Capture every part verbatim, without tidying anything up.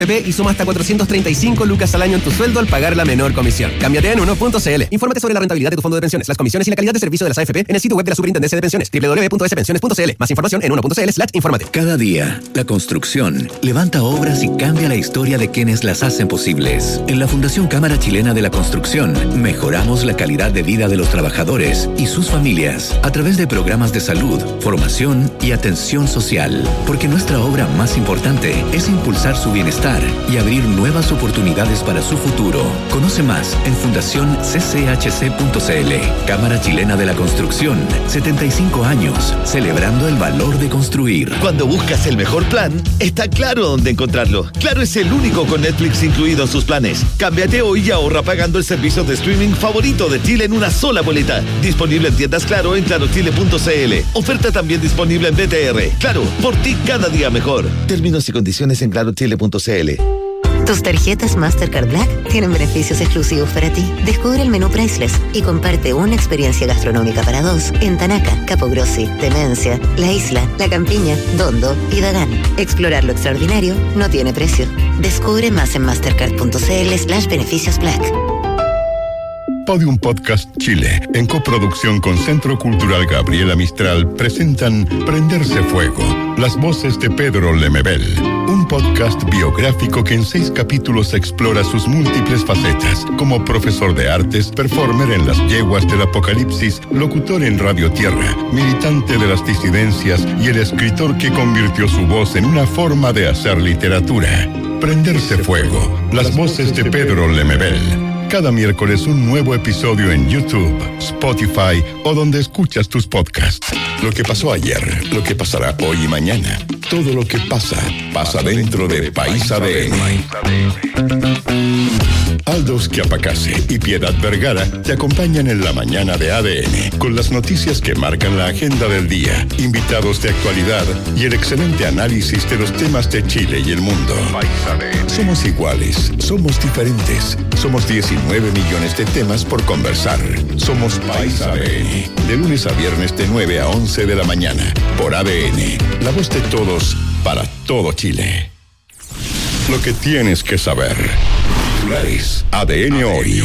y suma hasta cuatrocientos treinta y cinco lucas al año en tu sueldo al pagar la menor comisión. Cámbiate en uno punto c l. Infórmate sobre la rentabilidad de tu fondo de pensiones, las comisiones y la calidad de servicio de las A F P en el sitio web de la Superintendencia de Pensiones, doble u doble u doble u punto s pensiones punto c l. Más información en uno punto c l slash infórmate. Cada día, la construcción levanta obras y cambia la historia de quienes las hacen posibles. En la Fundación Cámara Chilena de la Construcción, mejoramos la calidad de vida de los trabajadores y sus familias a través de programas de salud, formación y atención social. Porque nuestra obra más importante es impulsar su bienestar y abrir nuevas oportunidades para su futuro. Conoce más en fundación c c h c punto c l. Cámara Chilena de la Construcción, setenta y cinco años, celebrando el valor de construir. Cuando buscas el mejor plan, está claro dónde encontrarlo. Claro es el único con Netflix incluido en sus planes. Cámbiate hoy y ahorra pagando el servicio de streaming favorito de Chile en una sola boleta. Disponible en tiendas Claro en claro chile punto c l. Oferta también disponible en B T R. Claro, por ti cada día mejor. Términos y condiciones en claro chile punto c l. Tus tarjetas Mastercard Black tienen beneficios exclusivos para ti. Descubre el menú Priceless y comparte una experiencia gastronómica para dos en Tanaca, Capogrossi, Demencia, La Isla, La Campiña, Dondo y Dagán. Explorar lo extraordinario no tiene precio. Descubre más en mastercard punto c l slash beneficios black. Podium Podcast Chile, en coproducción con Centro Cultural Gabriela Mistral, presentan Prenderse Fuego, las voces de Pedro Lemebel, un podcast biográfico que en seis capítulos explora sus múltiples facetas, como profesor de artes, performer en las yeguas del apocalipsis, locutor en Radio Tierra, militante de las disidencias y el escritor que convirtió su voz en una forma de hacer literatura. Prenderse Fuego, las voces de Pedro Lemebel. Cada miércoles un nuevo episodio en YouTube, Spotify o donde escuchas tus podcasts. Lo que pasó ayer, lo que pasará hoy y mañana. Todo lo que pasa, pasa dentro de País A D N. Aldos Quiapacase y Piedad Vergara te acompañan en la mañana de A D N con las noticias que marcan la agenda del día, invitados de actualidad y el excelente análisis de los temas de Chile y el mundo. Somos iguales, somos diferentes, somos diecinueve millones de temas por conversar. Somos País A D N, de lunes a viernes de nueve a once de la mañana, por A D N, la voz de todos, para todo Chile. Lo que tienes que saber. A D N Hoy.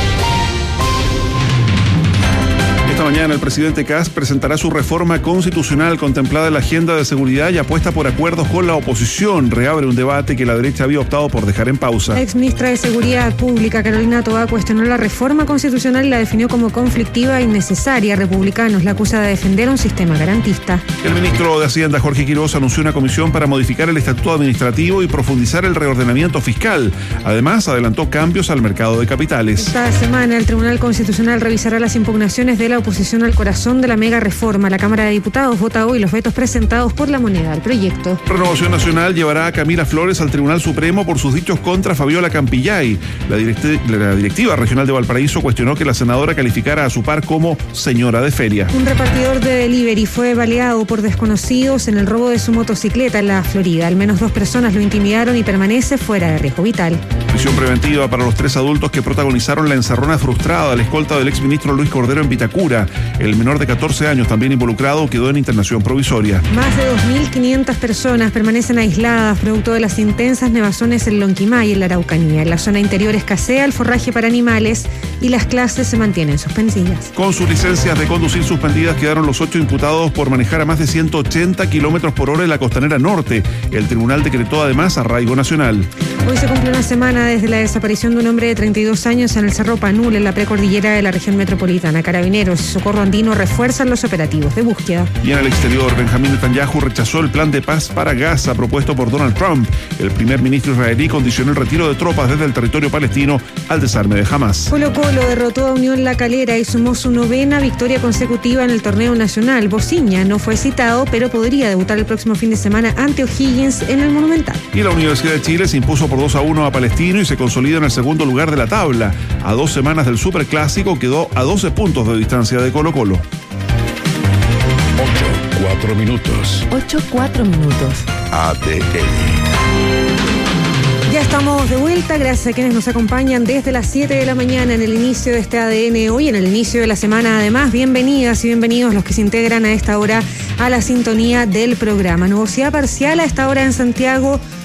Esta mañana el presidente Kast presentará su reforma constitucional contemplada en la agenda de seguridad y apuesta por acuerdos con la oposición. Reabre un debate que la derecha había optado por dejar en pausa. La exministra de Seguridad Pública, Carolina Toá, cuestionó la reforma constitucional y la definió como conflictiva e innecesaria. Republicanos la acusa de defender un sistema garantista. El ministro de Hacienda, Jorge Quiroz, anunció una comisión para modificar el estatuto administrativo y profundizar el reordenamiento fiscal. Además, adelantó cambios al mercado de capitales. Esta semana el Tribunal Constitucional revisará las impugnaciones de la oposición al corazón de la mega reforma. La Cámara de Diputados vota hoy los vetos presentados por la moneda al proyecto. Renovación Nacional llevará a Camila Flores al Tribunal Supremo por sus dichos contra Fabiola Campillay. La, directi- la directiva regional de Valparaíso cuestionó que la senadora calificara a su par como señora de feria. Un repartidor de delivery fue baleado por desconocidos en el robo de su motocicleta en la Florida. Al menos dos personas lo intimidaron y permanece fuera de riesgo vital. Prisión preventiva para los tres adultos que protagonizaron la encerrona frustrada a la escolta del exministro Luis Cordero en Vitacura. El menor de catorce años, también involucrado, quedó en internación provisoria. Más de dos mil quinientas personas permanecen aisladas producto de las intensas nevazones en Lonquimay, en la Araucanía. En la zona interior escasea el forraje para animales y las clases se mantienen suspendidas. Con sus licencias de conducir suspendidas quedaron los ocho imputados por manejar a más de ciento ochenta kilómetros por hora en la costanera norte. El tribunal decretó además arraigo nacional. Hoy se cumple una semana desde la desaparición de un hombre de treinta y dos años en el Cerro Panul, en la precordillera de la región metropolitana. Carabineros y Socorro Andino refuerzan los operativos de búsqueda. Y en el exterior, Benjamín Netanyahu rechazó el plan de paz para Gaza propuesto por Donald Trump. El primer ministro israelí condicionó el retiro de tropas desde el territorio palestino al desarme de Hamas. Colo Colo derrotó a Unión La Calera y sumó su novena victoria consecutiva en el torneo nacional. Bociña no fue citado, pero podría debutar el próximo fin de semana ante O'Higgins en el Monumental. Y la Universidad de Chile se impuso por dos a uno a Palestino y se consolida en el segundo lugar de la tabla. A dos semanas del Superclásico quedó a doce puntos de distancia de Colo Colo. ocho, cuatro minutos. ocho, cuatro minutos. A D N. Ya estamos de vuelta, gracias a quienes nos acompañan desde las siete de la mañana en el inicio de este A D N hoy, en el inicio de la semana además. Bienvenidas y bienvenidos los que se integran a esta hora a la sintonía del programa. Nubosidad parcial a esta hora en Santiago,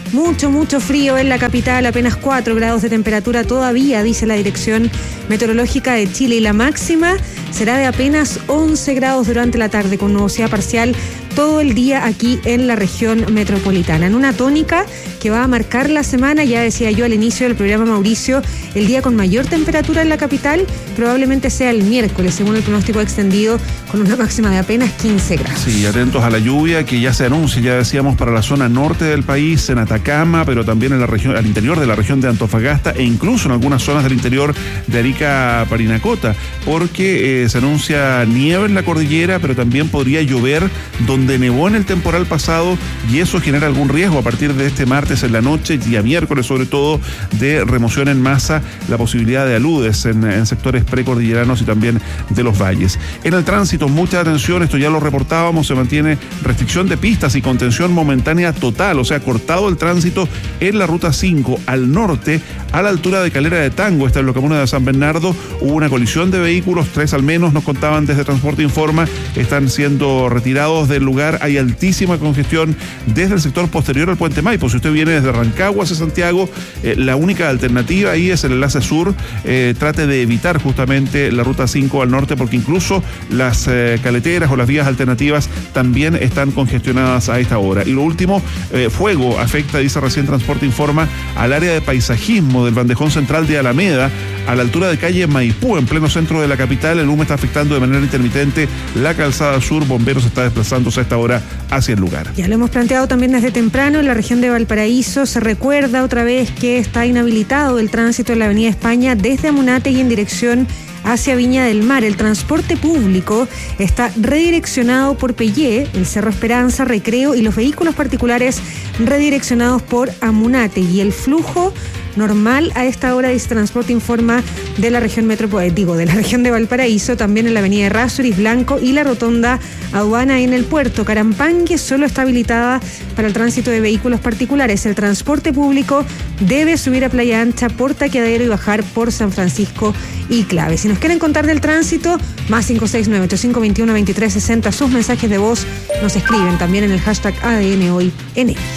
Mucho, mucho frío en la capital, apenas cuatro grados de temperatura todavía, dice la Dirección Meteorológica de Chile, y la máxima será de apenas once grados durante la tarde, con nubosidad parcial todo el día aquí en la región metropolitana. En una tónica que va a marcar la semana, ya decía yo al inicio del programa, Mauricio, el día con mayor temperatura en la capital probablemente sea el miércoles, según el pronóstico extendido, con una máxima de apenas quince grados. Sí, atentos a la lluvia que ya se anuncia, ya decíamos, para la zona norte del país, en Atacama, pero también en la región, al interior de la región de Antofagasta e incluso en algunas zonas del interior de Arica, Parinacota, porque eh, se anuncia nieve en la cordillera, pero también podría llover donde nevó en el temporal pasado, y eso genera algún riesgo a partir de este martes en la noche, día miércoles sobre todo, de remoción en masa, la posibilidad de aludes en, en sectores precordilleranos y también de los valles. En el tránsito, mucha atención, esto ya lo reportábamos, se mantiene restricción de pistas y contención momentánea total, o sea, cortado el tránsito en la ruta cinco al norte, a la altura de Calera de Tango, esta es la comuna de San Bernardo. Hubo una colisión de vehículos, tres al menos, nos contaban desde Transporte Informa, están siendo retirados del lugar. Hay altísima congestión desde el sector posterior al Puente Maipo. Si usted viene desde Rancagua hacia Santiago, eh, la única alternativa ahí es el enlace sur. Eh, trate de evitar justamente la ruta cinco al norte, porque incluso las eh, caleteras o las vías alternativas también están congestionadas a esta hora. Y lo último, eh, fuego afecta, dice recién Transporte Informa, al área de paisajismo del bandejón central de Alameda, a la altura de calle Maipú, en pleno centro de la capital. El humo está afectando de manera intermitente la calzada sur. Bomberos está desplazándose a esta hora hacia el lugar. Ya lo hemos planteado también desde temprano. En la región de Valparaíso se recuerda otra vez que está inhabilitado el tránsito en la avenida España desde Amunátegui en dirección hacia Viña del Mar. El transporte público está redireccionado por Peyé, el Cerro Esperanza, Recreo, y los vehículos particulares redireccionados por Amunátegui. El flujo normal a esta hora, dice Transporte Informa, de la región metropolitana, digo, de la región de Valparaíso, también en la avenida Errázuriz Blanco y la rotonda Aduana en el puerto. Carampangue solo está habilitada para el tránsito de vehículos particulares. El transporte público debe subir a Playa Ancha por Taqueadero y bajar por San Francisco y Clave. Si nos quieren contar del tránsito, más cinco seis nueve ocho cinco dos uno dos tres seis cero, sus mensajes de voz nos escriben también en el hashtag A D N Hoy en X.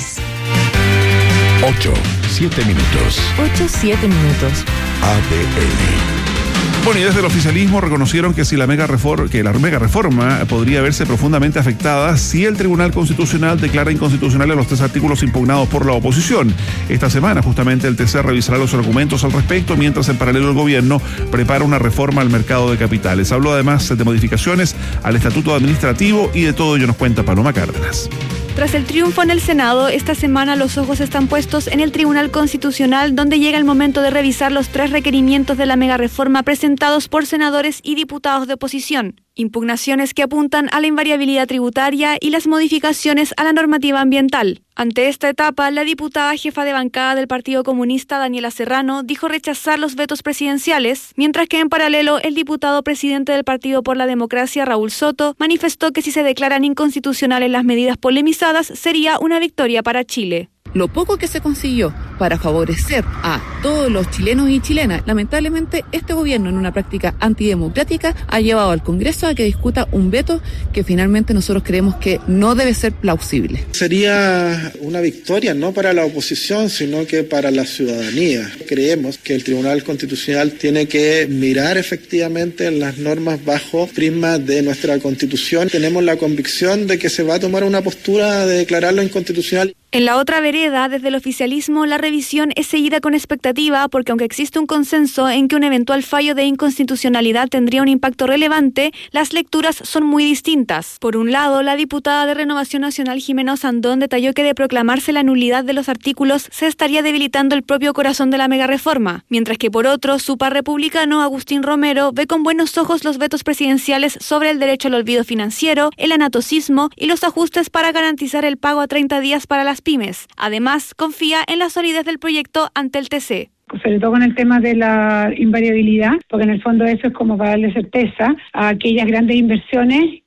ocho, siete minutos. ocho, siete minutos. A D N. Bueno, y desde el oficialismo reconocieron que si la mega reforma, que la mega reforma podría verse profundamente afectada si el Tribunal Constitucional declara inconstitucionales los tres artículos impugnados por la oposición. Esta semana, justamente, el T C revisará los argumentos al respecto, mientras en paralelo el gobierno prepara una reforma al mercado de capitales. Habló además de modificaciones al estatuto administrativo, y de todo ello nos cuenta Paloma Cárdenas. Tras el triunfo en el Senado, esta semana los ojos están puestos en el Tribunal Constitucional, donde llega el momento de revisar los tres requerimientos de la megareforma presentados por senadores y diputados de oposición. Impugnaciones que apuntan a la invariabilidad tributaria y las modificaciones a la normativa ambiental. Ante esta etapa, la diputada jefa de bancada del Partido Comunista, Daniela Serrano, dijo rechazar los vetos presidenciales, mientras que en paralelo el diputado presidente del Partido por la Democracia, Raúl Soto, manifestó que si se declaran inconstitucionales las medidas polemizadas, sería una victoria para Chile. Lo poco que se consiguió para favorecer a todos los chilenos y chilenas, lamentablemente este gobierno, en una práctica antidemocrática, ha llevado al Congreso a que discuta un veto que finalmente nosotros creemos que no debe ser plausible. Sería una victoria no para la oposición, sino que para la ciudadanía. Creemos que el Tribunal Constitucional tiene que mirar efectivamente las normas bajo prisma de nuestra Constitución. Tenemos la convicción de que se va a tomar una postura de declararlo inconstitucional. En la otra vereda, desde el oficialismo, la revisión es seguida con expectativa, porque aunque existe un consenso en que un eventual fallo de inconstitucionalidad tendría un impacto relevante, las lecturas son muy distintas. Por un lado, la diputada de Renovación Nacional, Jimena Osandón, detalló que de proclamarse la nulidad de los artículos se estaría debilitando el propio corazón de la megareforma, mientras que por otro, su par republicano, Agustín Romero, ve con buenos ojos los vetos presidenciales sobre el derecho al olvido financiero, el anatocismo y los ajustes para garantizar el pago a treinta días para las pymes. Además, confía en la solidez del proyecto ante el T C. Sobre todo con el tema de la invariabilidad, porque en el fondo eso es como para darle certeza a aquellas grandes inversiones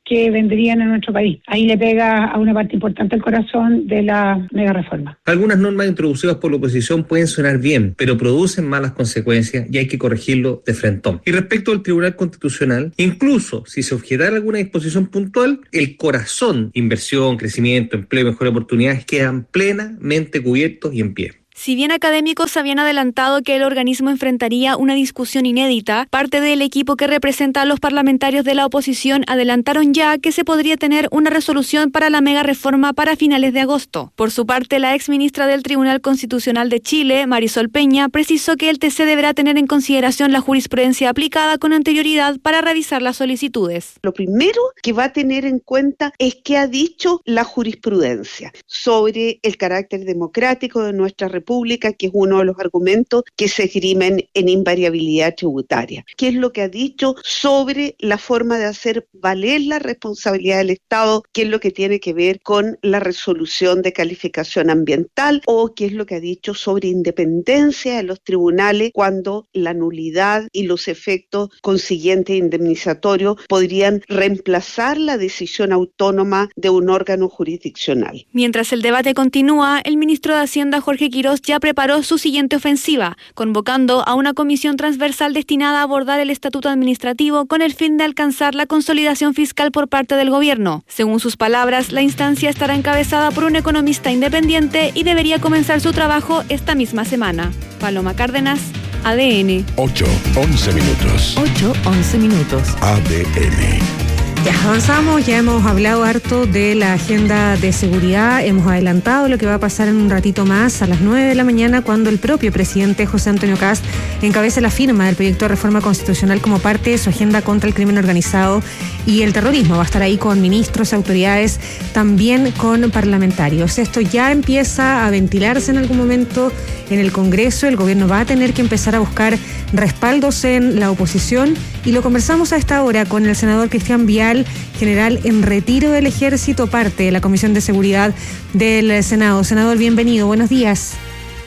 que vendrían a nuestro país. Ahí le pega a una parte importante el corazón de la mega reforma. Algunas normas introducidas por la oposición pueden sonar bien, pero producen malas consecuencias y hay que corregirlo de frentón. Y respecto al Tribunal Constitucional, incluso si se objetara alguna disposición puntual, el corazón, inversión, crecimiento, empleo y mejores oportunidades quedan plenamente cubiertos y en pie. Si bien académicos habían adelantado que el organismo enfrentaría una discusión inédita, parte del equipo que representa a los parlamentarios de la oposición adelantaron ya que se podría tener una resolución para la mega reforma para finales de agosto. Por su parte, la exministra del Tribunal Constitucional de Chile, Marisol Peña, precisó que el T C deberá tener en consideración la jurisprudencia aplicada con anterioridad para revisar las solicitudes. Lo primero que va a tener en cuenta es qué ha dicho la jurisprudencia sobre el carácter democrático de nuestra república, Pública, que es uno de los argumentos que se esgrimen en invariabilidad tributaria. ¿Qué es lo que ha dicho sobre la forma de hacer valer la responsabilidad del Estado? ¿Qué es lo que tiene que ver con la resolución de calificación ambiental? ¿O qué es lo que ha dicho sobre independencia de los tribunales cuando la nulidad y los efectos consiguientes indemnizatorios podrían reemplazar la decisión autónoma de un órgano jurisdiccional? Mientras el debate continúa, el ministro de Hacienda, Jorge Quirós, ya preparó su siguiente ofensiva, convocando a una comisión transversal destinada a abordar el estatuto administrativo con el fin de alcanzar la consolidación fiscal por parte del gobierno. Según sus palabras, la instancia estará encabezada por un economista independiente y debería comenzar su trabajo esta misma semana. Paloma Cárdenas, A D N. ocho, once minutos. ocho, once minutos. A D N. Ya avanzamos, ya hemos hablado harto de la agenda de seguridad, hemos adelantado lo que va a pasar en un ratito más a las nueve de la mañana cuando el propio presidente José Antonio Kast encabece la firma del proyecto de reforma constitucional como parte de su agenda contra el crimen organizado y el terrorismo. Va a estar ahí con ministros, autoridades, también con parlamentarios. Esto ya empieza a ventilarse en algún momento en el Congreso. El gobierno va a tener que empezar a buscar respaldos en la oposición y lo conversamos a esta hora con el senador Cristian Vial, general en retiro del Ejército, parte de la Comisión de Seguridad del Senado. Senador, bienvenido, buenos días.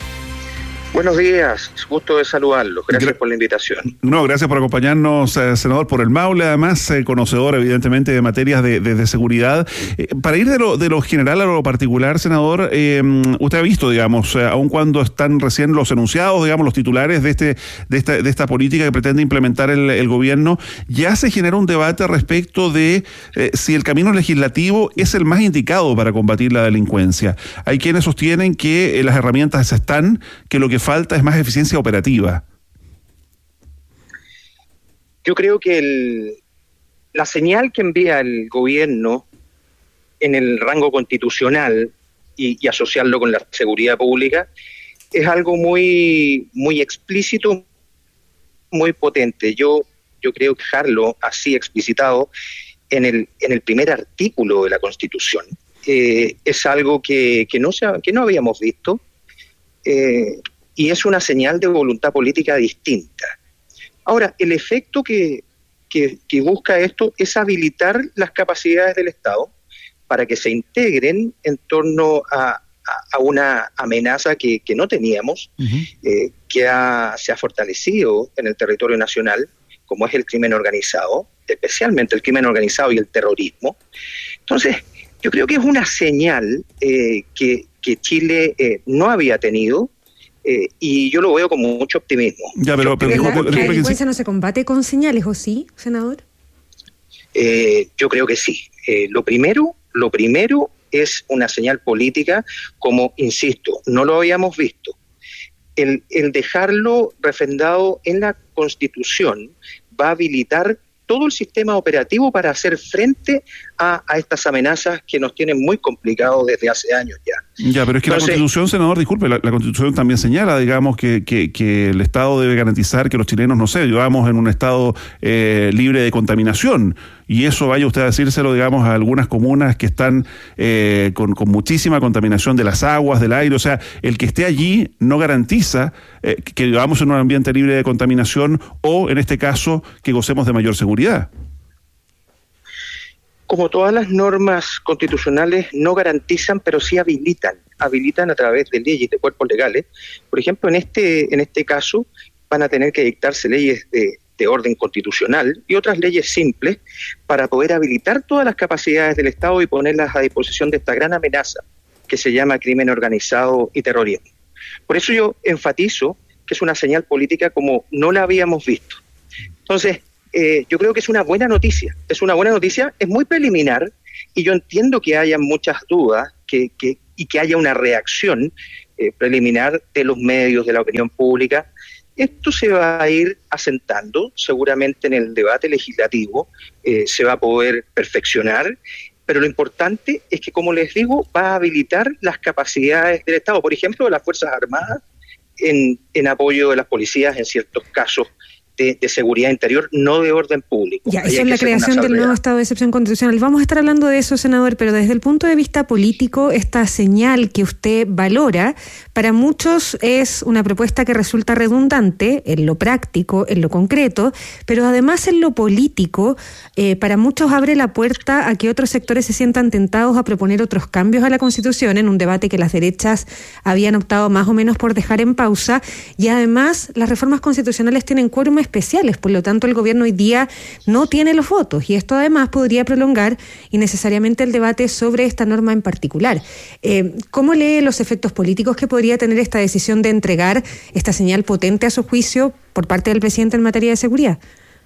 Buenos días, gusto de saludarlos, gracias Gra- por la invitación. No, gracias por acompañarnos, eh, senador, por el Maule, además eh, conocedor evidentemente de materias de, de, de seguridad. Eh, para ir de lo, de lo general a lo particular, senador, eh, usted ha visto, digamos, eh, aun cuando están recién los enunciados, digamos, los titulares de este de esta, de esta política que pretende implementar el, el gobierno, ya se genera un debate respecto de eh, si el camino legislativo es el más indicado para combatir la delincuencia. Hay quienes sostienen que eh, las herramientas están, que lo que falta es más eficiencia operativa. Yo creo que el, la señal que envía el gobierno en el rango constitucional y, y asociarlo con la seguridad pública es algo muy, muy explícito, muy potente. Yo, yo creo que dejarlo así explicitado en el, en el primer artículo de la Constitución eh, es algo que, que, no se, que no habíamos visto. Eh, Y es una señal de voluntad política distinta. Ahora, el efecto que, que, que busca esto es habilitar las capacidades del Estado para que se integren en torno a, a, a una amenaza que, que no teníamos, uh-huh. eh, que ha, se ha fortalecido en el territorio nacional, como es el crimen organizado, especialmente el crimen organizado y el terrorismo. Entonces, yo creo que es una señal eh, que, que Chile eh, no había tenido, Eh, y yo lo veo con mucho optimismo. Ya, pero, pero ¿La, la delincuencia no se combate con señales, o sí, senador? Eh, yo creo que sí. Eh, lo primero, lo primero es una señal política, como insisto, no lo habíamos visto. El, el dejarlo refrendado en la Constitución va a habilitar todo el sistema operativo para hacer frente a, a estas amenazas que nos tienen muy complicados desde hace años ya. Ya, pero es que Entonces, la Constitución, senador, disculpe, la, la Constitución también señala, digamos, que, que, que el Estado debe garantizar que los chilenos, no sé, vivamos en un Estado eh, libre de contaminación, y eso vaya usted a decírselo, digamos, a algunas comunas que están eh, con, con muchísima contaminación de las aguas, del aire, o sea, el que esté allí no garantiza eh, que vivamos en un ambiente libre de contaminación o, en este caso, que gocemos de mayor seguridad. Como todas las normas constitucionales, no garantizan, pero sí habilitan, habilitan a través de leyes, de cuerpos legales. Por ejemplo, en este en este caso van a tener que dictarse leyes de, de orden constitucional y otras leyes simples para poder habilitar todas las capacidades del Estado y ponerlas a disposición de esta gran amenaza que se llama crimen organizado y terrorismo. Por eso yo enfatizo que es una señal política como no la habíamos visto. Entonces, eh, yo creo que es una buena noticia, es una buena noticia, es muy preliminar y yo entiendo que haya muchas dudas que, que, y que haya una reacción eh, preliminar de los medios, de la opinión pública. Esto se va a ir asentando, seguramente en el debate legislativo eh, se va a poder perfeccionar, pero lo importante es que, como les digo, va a habilitar las capacidades del Estado, por ejemplo, de las Fuerzas Armadas, en, en apoyo de las policías en ciertos casos de, de seguridad interior, no de orden público. Ya, eso es la creación del nuevo estado de excepción constitucional. Vamos a estar hablando de eso, senador, pero desde el punto de vista político, esta señal que usted valora, para muchos es una propuesta que resulta redundante en lo práctico, en lo concreto, pero además en lo político, eh, para muchos abre la puerta a que otros sectores se sientan tentados a proponer otros cambios a la Constitución en un debate que las derechas habían optado más o menos por dejar en pausa, y además las reformas constitucionales tienen quórum especiales, por lo tanto el gobierno hoy día no tiene los votos, y esto además podría prolongar innecesariamente el debate sobre esta norma en particular. Eh, ¿Cómo lee los efectos políticos que podría tener esta decisión de entregar esta señal potente a su juicio por parte del presidente en materia de seguridad?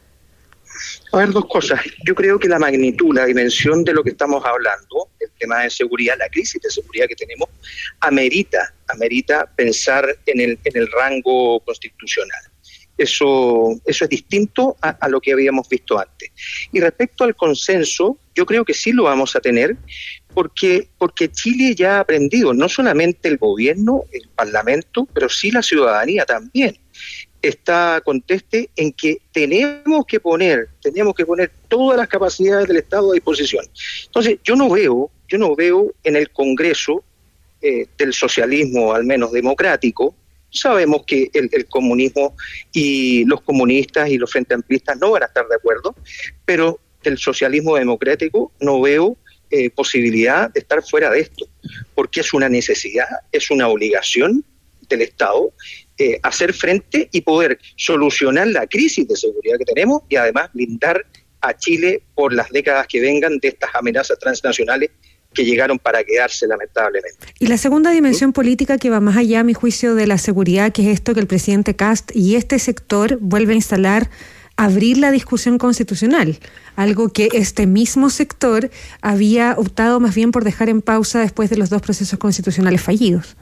A ver, dos cosas. Yo creo que la magnitud, la dimensión de lo que estamos hablando, el tema de seguridad, la crisis de seguridad que tenemos, amerita, amerita pensar en el, en el rango constitucional. Eso, eso es distinto a, a lo que habíamos visto antes. Y respecto al consenso, yo creo que sí lo vamos a tener, porque, porque Chile ya ha aprendido, no solamente el gobierno, el parlamento, pero sí la ciudadanía también está conteste en que tenemos que poner, tenemos que poner todas las capacidades del Estado a disposición. Entonces, yo no veo, yo no veo en el Congreso eh, del socialismo, al menos democrático. Sabemos que el, el comunismo y los comunistas y los frente amplistas no van a estar de acuerdo, pero del socialismo democrático no veo eh, posibilidad de estar fuera de esto, porque es una necesidad, es una obligación del Estado eh, hacer frente y poder solucionar la crisis de seguridad que tenemos y además blindar a Chile por las décadas que vengan de estas amenazas transnacionales que llegaron para quedarse, lamentablemente. Y la segunda dimensión ¿Sí? política que va más allá, a mi juicio, de la seguridad, que es esto que el presidente Kast y este sector vuelve a instalar, abrir la discusión constitucional, algo que este mismo sector había optado más bien por dejar en pausa después de los dos procesos constitucionales fallidos.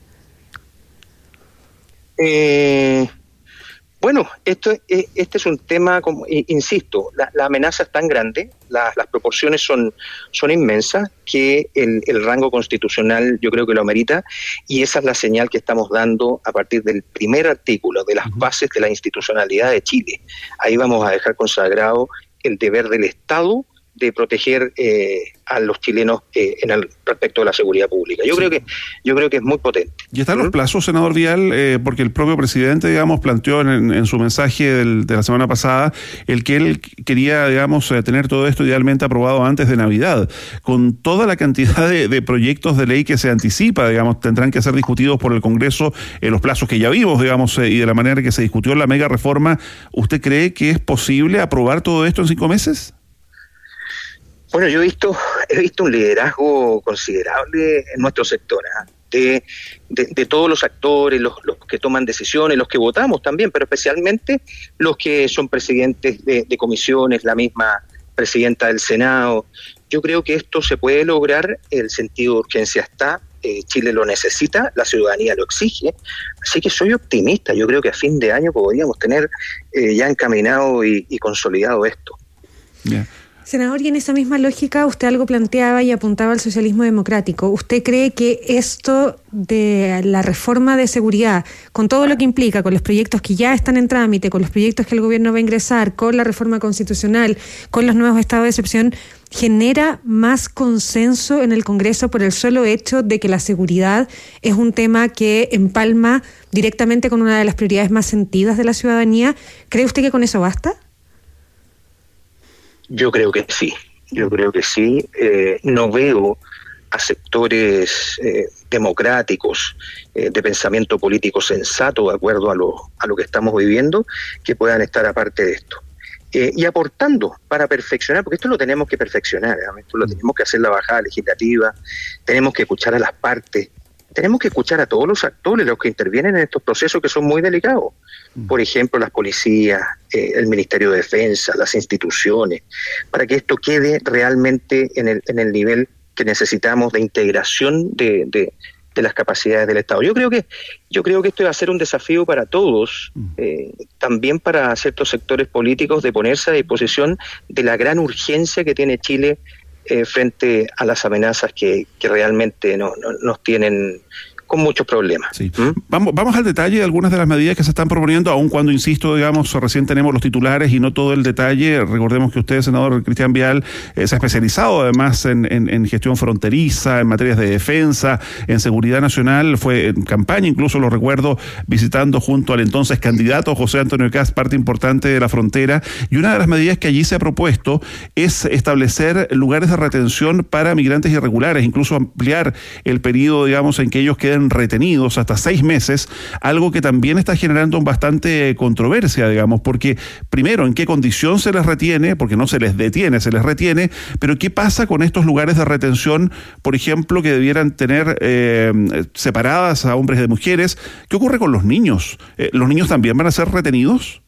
Eh... Bueno, esto, este es un tema, como insisto, la, la amenaza es tan grande, la, las proporciones son, son inmensas, que el, el rango constitucional yo creo que lo amerita, y esa es la señal que estamos dando a partir del primer artículo de las bases de la institucionalidad de Chile. Ahí vamos a dejar consagrado el deber del Estado de proteger eh, a los chilenos eh, en el respecto de la seguridad pública. Yo sí. creo que yo creo que es muy potente. Y están ¿Mm? los plazos, senador Vial, eh, porque el propio presidente, digamos, planteó en, en su mensaje del, de la semana pasada el que él quería, digamos, eh, tener todo esto idealmente aprobado antes de Navidad. Con toda la cantidad de, de proyectos de ley que se anticipa, digamos, tendrán que ser discutidos por el Congreso en los plazos que ya vimos, digamos, eh, y de la manera que se discutió en la mega reforma. ¿Usted cree que es posible aprobar todo esto en cinco meses? Bueno, yo he visto he visto un liderazgo considerable en nuestro sector, ¿eh? de, de, de todos los actores, los, los que toman decisiones, los que votamos también, pero especialmente los que son presidentes de, de comisiones, la misma presidenta del Senado. Yo creo que esto se puede lograr, el sentido de urgencia está, eh, Chile lo necesita, la ciudadanía lo exige, así que soy optimista. Yo creo que a fin de año podríamos tener eh, ya encaminado y, y consolidado esto. Yeah. Senador, y en esa misma lógica usted algo planteaba y apuntaba al socialismo democrático. ¿Usted cree que esto de la reforma de seguridad, con todo lo que implica, con los proyectos que ya están en trámite, con los proyectos que el gobierno va a ingresar, con la reforma constitucional, con los nuevos estados de excepción, genera más consenso en el Congreso por el solo hecho de que la seguridad es un tema que empalma directamente con una de las prioridades más sentidas de la ciudadanía? ¿Cree usted que con eso basta? Yo creo que sí, yo creo que sí. Eh, no veo, a sectores eh, democráticos, eh, de pensamiento político sensato, de acuerdo a lo, a lo que estamos viviendo, que puedan estar aparte de esto. Eh, y aportando para perfeccionar, porque esto lo tenemos que perfeccionar, ¿eh? Esto lo tenemos que hacer la bajada legislativa, tenemos que escuchar a las partes, tenemos que escuchar a todos los actores, los que intervienen en estos procesos que son muy delicados. Por ejemplo, las policías, eh, el Ministerio de Defensa, las instituciones, para que esto quede realmente en el, en el nivel que necesitamos de integración de, de, de las capacidades del Estado. Yo creo que yo creo que esto va a ser un desafío para todos, eh, también para ciertos sectores políticos, de ponerse a disposición de la gran urgencia que tiene Chile eh, frente a las amenazas que, que realmente no, no, nos tienen con muchos problemas. Sí. ¿Mm? Vamos, vamos al detalle de algunas de las medidas que se están proponiendo, aun cuando, insisto, digamos, recién tenemos los titulares y no todo el detalle. Recordemos que usted, senador Cristian Vial, eh, se ha especializado además en, en, en gestión fronteriza, en materias de defensa, en seguridad nacional, fue en campaña, incluso lo recuerdo, visitando junto al entonces candidato José Antonio Kast parte importante de la frontera, y una de las medidas que allí se ha propuesto es establecer lugares de retención para migrantes irregulares, incluso ampliar el periodo, digamos, en que ellos queden retenidos hasta seis meses, algo que también está generando bastante controversia, digamos, porque primero, ¿en qué condición se les retiene? Porque no se les detiene, se les retiene, pero ¿qué pasa con estos lugares de retención, por ejemplo, que debieran tener eh, separadas a hombres de mujeres? ¿Qué ocurre con los niños? Eh, ¿Los niños también van a ser retenidos?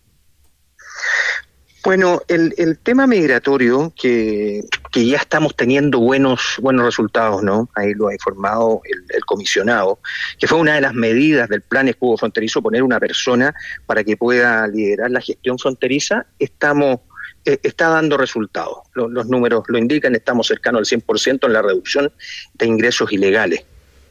Bueno, el, el tema migratorio, que, que ya estamos teniendo buenos buenos resultados, ¿no? Ahí lo ha informado el, el comisionado, que fue una de las medidas del plan escudo fronterizo, poner una persona para que pueda liderar la gestión fronteriza. Estamos eh, está dando resultados. Los, los números lo indican, estamos cercanos al cien por ciento en la reducción de ingresos ilegales.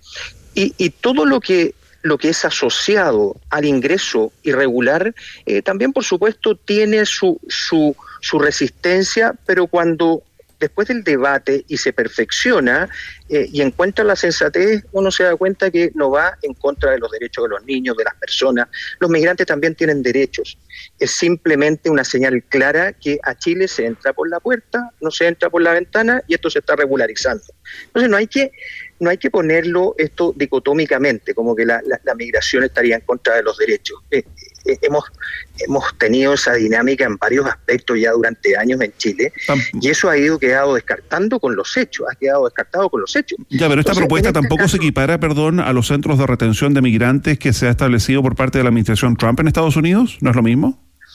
Y, y todo lo que lo que es asociado al ingreso irregular, eh, también por supuesto tiene su, su, su resistencia, pero cuando después del debate y se perfecciona eh, y encuentra la sensatez, uno se da cuenta que no va en contra de los derechos de los niños, de las personas. Los migrantes también tienen derechos. Es simplemente una señal clara que a Chile se entra por la puerta, no se entra por la ventana, y esto se está regularizando. Entonces no hay que no hay que ponerlo esto dicotómicamente, como que la, la, la migración estaría en contra de los derechos. Eh, eh, hemos hemos tenido esa dinámica en varios aspectos ya durante años en Chile, y eso ha ido quedado descartando con los hechos, ha quedado descartado con los hechos. Ya, pero esta Entonces, propuesta este tampoco caso, se equipara, perdón, a los centros de retención de migrantes que se ha establecido por parte de la administración Trump en Estados Unidos, ¿no es lo mismo?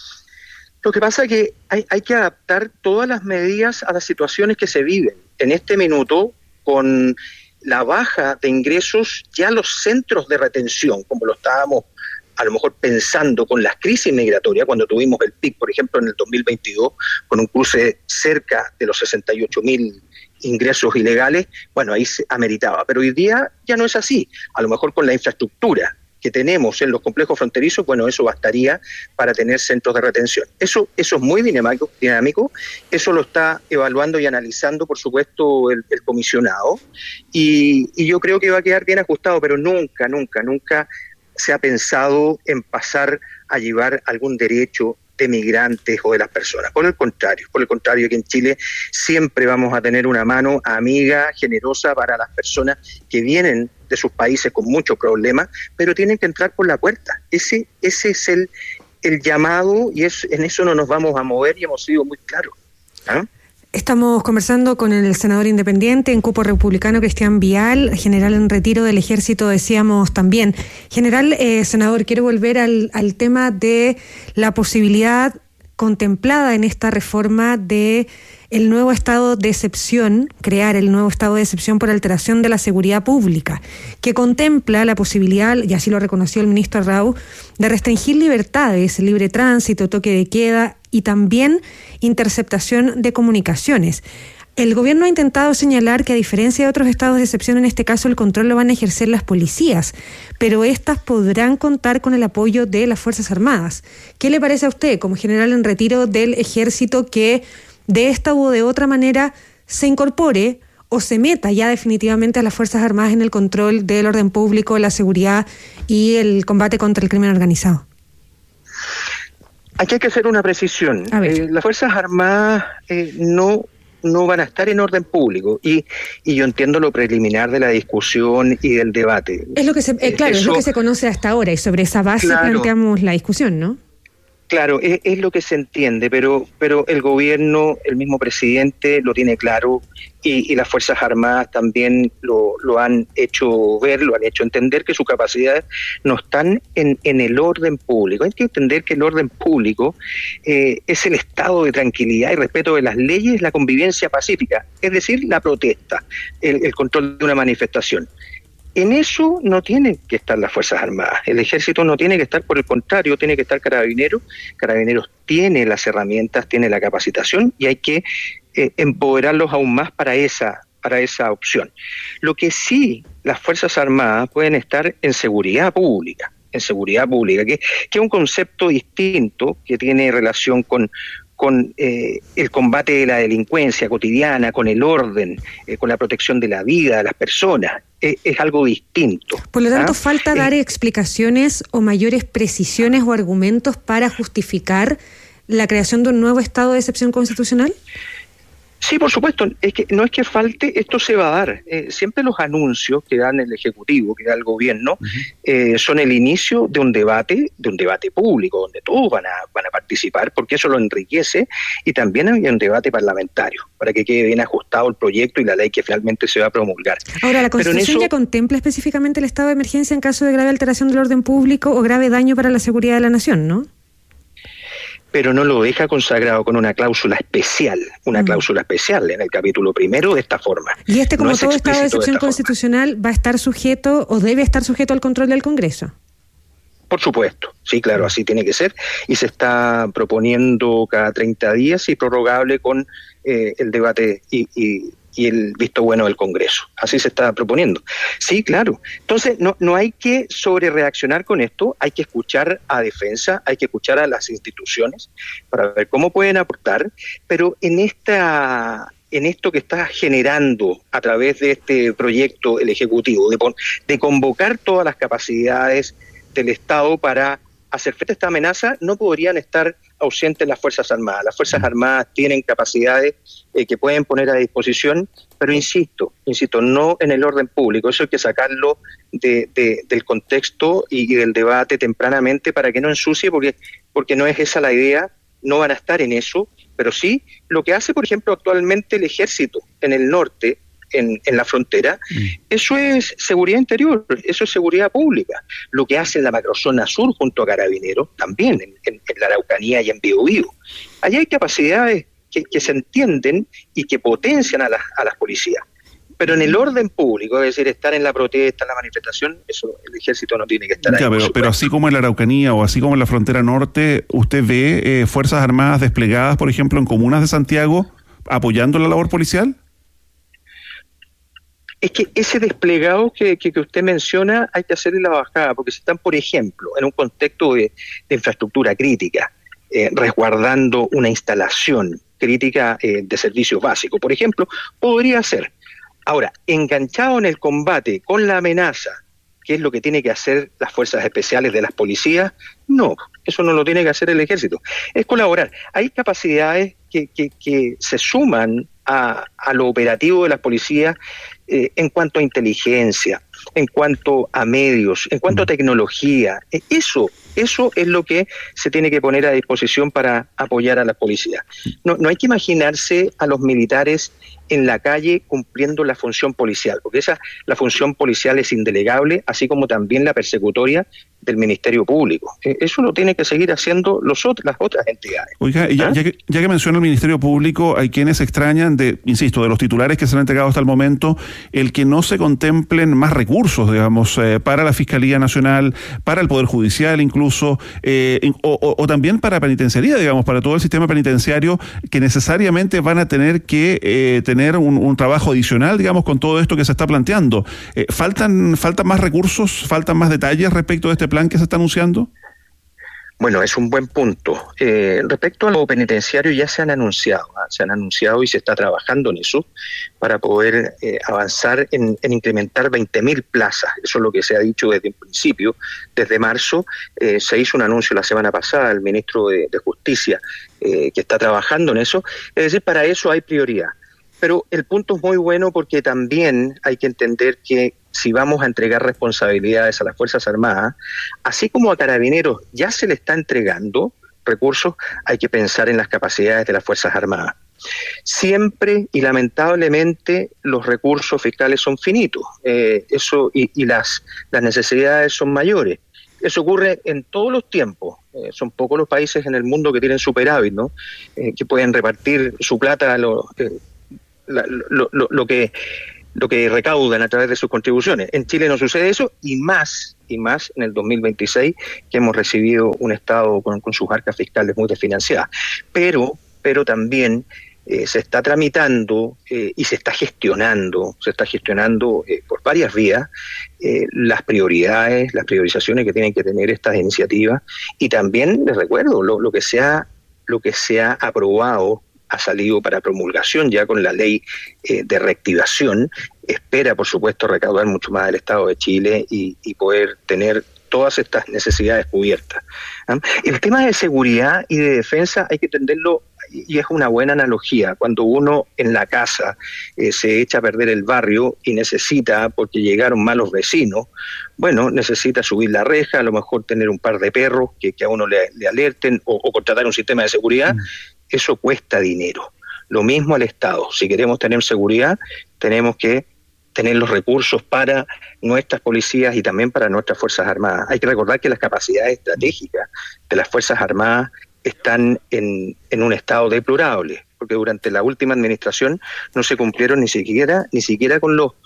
Lo que pasa es que hay, hay que adaptar todas las medidas a las situaciones que se viven. En este minuto, con la baja de ingresos, ya los centros de retención, como lo estábamos a lo mejor pensando con las crisis migratorias, cuando tuvimos el pic, por ejemplo, en el dos mil veintidós, con un cruce cerca de los sesenta y ocho mil ingresos ilegales, bueno, ahí se ameritaba. Pero hoy día ya no es así. A lo mejor con la infraestructura que tenemos en los complejos fronterizos, bueno, eso bastaría para tener centros de retención. Eso eso es muy dinámico, dinámico. Eso lo está evaluando y analizando, por supuesto, el, el comisionado, y, y yo creo que va a quedar bien ajustado, pero nunca, nunca, nunca se ha pensado en pasar a llevar algún derecho de migrantes o de las personas. Por el contrario, por el contrario, que en Chile siempre vamos a tener una mano amiga, generosa para las personas que vienen de sus países con muchos problemas, pero tienen que entrar por la puerta. Ese ese es el, el llamado, y es, en eso no nos vamos a mover, y hemos sido muy claros. ¿Ah? Estamos conversando con el senador independiente en cupo republicano Cristian Vial, general en retiro del Ejército, decíamos también. General, eh, senador, quiero volver al, al tema de la posibilidad contemplada en esta reforma de el nuevo estado de excepción, crear el nuevo estado de excepción por alteración de la seguridad pública, que contempla la posibilidad, y así lo reconoció el ministro Arrau, de restringir libertades, libre tránsito, toque de queda y también interceptación de comunicaciones. El gobierno ha intentado señalar que, a diferencia de otros estados de excepción, en este caso el control lo van a ejercer las policías, pero estas podrán contar con el apoyo de las Fuerzas Armadas. ¿Qué le parece a usted, como general en retiro del Ejército, que de esta u de otra manera se incorpore o se meta ya definitivamente a las Fuerzas Armadas en el control del orden público, la seguridad y el combate contra el crimen organizado? Aquí hay que hacer una precisión. Eh, las Fuerzas Armadas eh, no no van a estar en orden público. Y, y yo entiendo lo preliminar de la discusión y del debate. Es lo que se, eh, claro, Eso, es lo que se conoce hasta ahora y sobre esa base claro, planteamos la discusión, ¿no? Claro, es, es lo que se entiende, pero, pero el gobierno, el mismo presidente lo tiene claro y, y las Fuerzas Armadas también lo, lo han hecho ver, lo han hecho entender que sus capacidades no están en, en el orden público. Hay que entender que el orden público eh, es el estado de tranquilidad y respeto de las leyes, la convivencia pacífica, es decir, la protesta, el, el control de una manifestación. En eso no tienen que estar las Fuerzas Armadas. El Ejército no tiene que estar, por el contrario, tiene que estar Carabineros. Carabineros tiene las herramientas, tiene la capacitación y hay que eh, empoderarlos aún más para esa, para esa opción. Lo que sí las Fuerzas Armadas pueden estar en seguridad pública, en seguridad pública, que, que es un concepto distinto que tiene relación con con eh, el combate de la delincuencia cotidiana, con el orden, eh, con la protección de la vida de las personas. Es, es algo distinto. Por lo tanto, ¿ah? ¿falta dar eh, explicaciones o mayores precisiones o argumentos para justificar la creación de un nuevo estado de excepción constitucional? Sí, por supuesto. Es que no es que falte, esto se va a dar. Eh, siempre los anuncios que dan el Ejecutivo, que da el Gobierno, uh-huh. eh, son el inicio de un debate, de un debate público, donde todos van a, van a participar, porque eso lo enriquece, y también hay un debate parlamentario, para que quede bien ajustado el proyecto y la ley que finalmente se va a promulgar. Ahora, ¿la Constitución eso, ya contempla específicamente el estado de emergencia en caso de grave alteración del orden público o grave daño para la seguridad de la nación, no? Pero no lo deja consagrado con una cláusula especial, una mm. cláusula especial en el capítulo primero de esta forma. ¿Y este, como no todo estado de excepción de constitucional, forma. va a estar sujeto o debe estar sujeto al control del Congreso? Por supuesto, sí, claro, así tiene que ser. Y se está proponiendo cada treinta días y prorrogable con eh, el debate y, y, y el visto bueno del Congreso. Así se está proponiendo. Sí, claro. Entonces, no, no hay que sobrereaccionar con esto, hay que escuchar a defensa, hay que escuchar a las instituciones para ver cómo pueden aportar, pero en esta... en esto que está generando a través de este proyecto el Ejecutivo, de, de convocar todas las capacidades del Estado para hacer frente a esta amenaza, no podrían estar ausentes las Fuerzas Armadas. Las Fuerzas Armadas tienen capacidades eh, que pueden poner a disposición, pero insisto, insisto, no en el orden público. Eso hay que sacarlo de, de, del contexto y, y del debate tempranamente para que no ensucie, porque, porque no es esa la idea, no van a estar en eso, pero sí lo que hace, por ejemplo, actualmente el Ejército en el norte, En, en la frontera, mm. eso es seguridad interior, eso es seguridad pública. Lo que hace en la macrozona sur junto a Carabineros, también en, en, en la Araucanía y en Biobío. Allá hay capacidades que, que se entienden y que potencian a las, a las policías. Pero en el orden público, es decir, estar en la protesta, en la manifestación, eso el Ejército no tiene que estar ya, ahí. Pero, pero así como en la Araucanía o así como en la frontera norte, ¿usted ve eh, Fuerzas Armadas desplegadas, por ejemplo, en comunas de Santiago, apoyando la labor policial? Es que ese desplegado que, que, que usted menciona hay que hacerle la bajada, porque si están, por ejemplo, en un contexto de, de infraestructura crítica, eh, resguardando una instalación crítica eh, de servicios básicos, por ejemplo, podría ser. Ahora, enganchado en el combate con la amenaza, que es lo que tiene que hacer las fuerzas especiales de las policías, no, eso no lo tiene que hacer el Ejército. Es colaborar. Hay capacidades que, que, que se suman a, a lo operativo de las policías eh, en cuanto a inteligencia, en cuanto a medios, en cuanto a tecnología. Eso, eso es lo que se tiene que poner a disposición para apoyar a la policía. No, no hay que imaginarse a los militares en la calle cumpliendo la función policial, porque esa la función policial es indelegable, así como también la persecutoria del Ministerio Público. Eso lo tiene que seguir haciendo los otros, las otras entidades. Oiga, ya, ¿Ah? ya, que, ya que menciona el Ministerio Público, hay quienes extrañan de, insisto, de los titulares que se han entregado hasta el momento, el que no se contemplen más recursos, digamos, eh, para la Fiscalía Nacional, para el Poder Judicial incluso, eh, o, o, o también para penitenciaría, digamos, para todo el sistema penitenciario, que necesariamente van a tener que eh, tener un, un trabajo adicional, digamos, con todo esto que se está planteando. Eh, ¿faltan, ¿Faltan más recursos, faltan más detalles respecto de este plan que se está anunciando? Bueno, es un buen punto. Eh, respecto a lo penitenciario ya se han anunciado, ¿eh? se han anunciado y se está trabajando en eso para poder eh, avanzar en, en incrementar veinte mil plazas. Eso es lo que se ha dicho desde un principio. Desde marzo eh, se hizo un anuncio la semana pasada al ministro de, de Justicia eh, que está trabajando en eso. Es decir, para eso hay prioridad. pero el punto es muy bueno porque también hay que entender que si vamos a entregar responsabilidades a las Fuerzas Armadas, así como a Carabineros ya se le está entregando recursos, hay que pensar en las capacidades de las Fuerzas Armadas. Siempre y lamentablemente los recursos fiscales son finitos, eh, eso y, y las, las necesidades son mayores. Eso ocurre en todos los tiempos. Eh, son pocos los países en el mundo que tienen superávit, ¿no? Eh, que pueden repartir su plata a los... Eh, La, lo, lo, lo que lo que recaudan a través de sus contribuciones. En Chile no sucede eso, y más y más en el dos mil veintiséis, que hemos recibido un Estado con, con sus arcas fiscales muy desfinanciadas. Pero, pero también eh, se está tramitando eh, y se está gestionando, se está gestionando eh, por varias vías eh, las prioridades, las priorizaciones que tienen que tener estas iniciativas, y también les recuerdo lo, lo que se ha, lo que se ha aprobado, ha salido para promulgación ya con la ley eh, de reactivación, espera por supuesto recaudar mucho más del Estado de Chile y, y poder tener todas estas necesidades cubiertas. ¿Ah? El tema de seguridad y de defensa hay que entenderlo, y es una buena analogía, cuando uno en la casa eh, se echa a perder el barrio y necesita, porque llegaron malos vecinos, bueno, necesita subir la reja, a lo mejor tener un par de perros que, que a uno le, le alerten o, o contratar un sistema de seguridad. Mm. Eso cuesta dinero. Lo mismo al Estado. Si queremos tener seguridad, tenemos que tener los recursos para nuestras policías y también para nuestras Fuerzas Armadas. Hay que recordar que las capacidades estratégicas de las Fuerzas Armadas están en, en un estado deplorable, porque durante la última administración no se cumplieron ni siquiera ni siquiera con los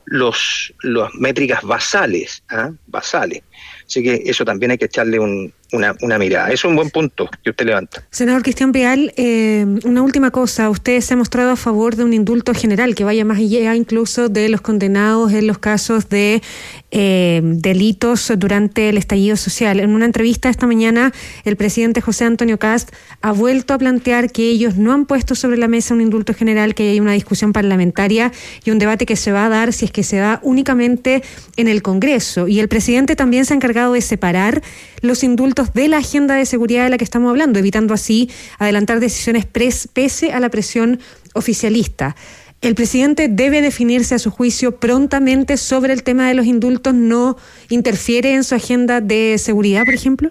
los las métricas basales, ¿eh? basales. Así que eso también hay que echarle un, una, una mirada. Es un buen punto que usted levanta. Senador Cristian Peal, eh, una última cosa. Usted se ha mostrado a favor de un indulto general que vaya más allá incluso de los condenados en los casos de eh, delitos durante el estallido social. En una entrevista esta mañana, el presidente José Antonio Kast ha vuelto a plantear que ellos no han puesto sobre la mesa un indulto general, que hay una discusión parlamentaria y un debate que se va a dar, si es que se da, únicamente en el Congreso. Y el presidente también se ha encargado de separar los indultos de la agenda de seguridad de la que estamos hablando, evitando así adelantar decisiones pres, pese a la presión oficialista. ¿El presidente debe definirse a su juicio prontamente sobre el tema de los indultos? ¿No interfiere en su agenda de seguridad, por ejemplo?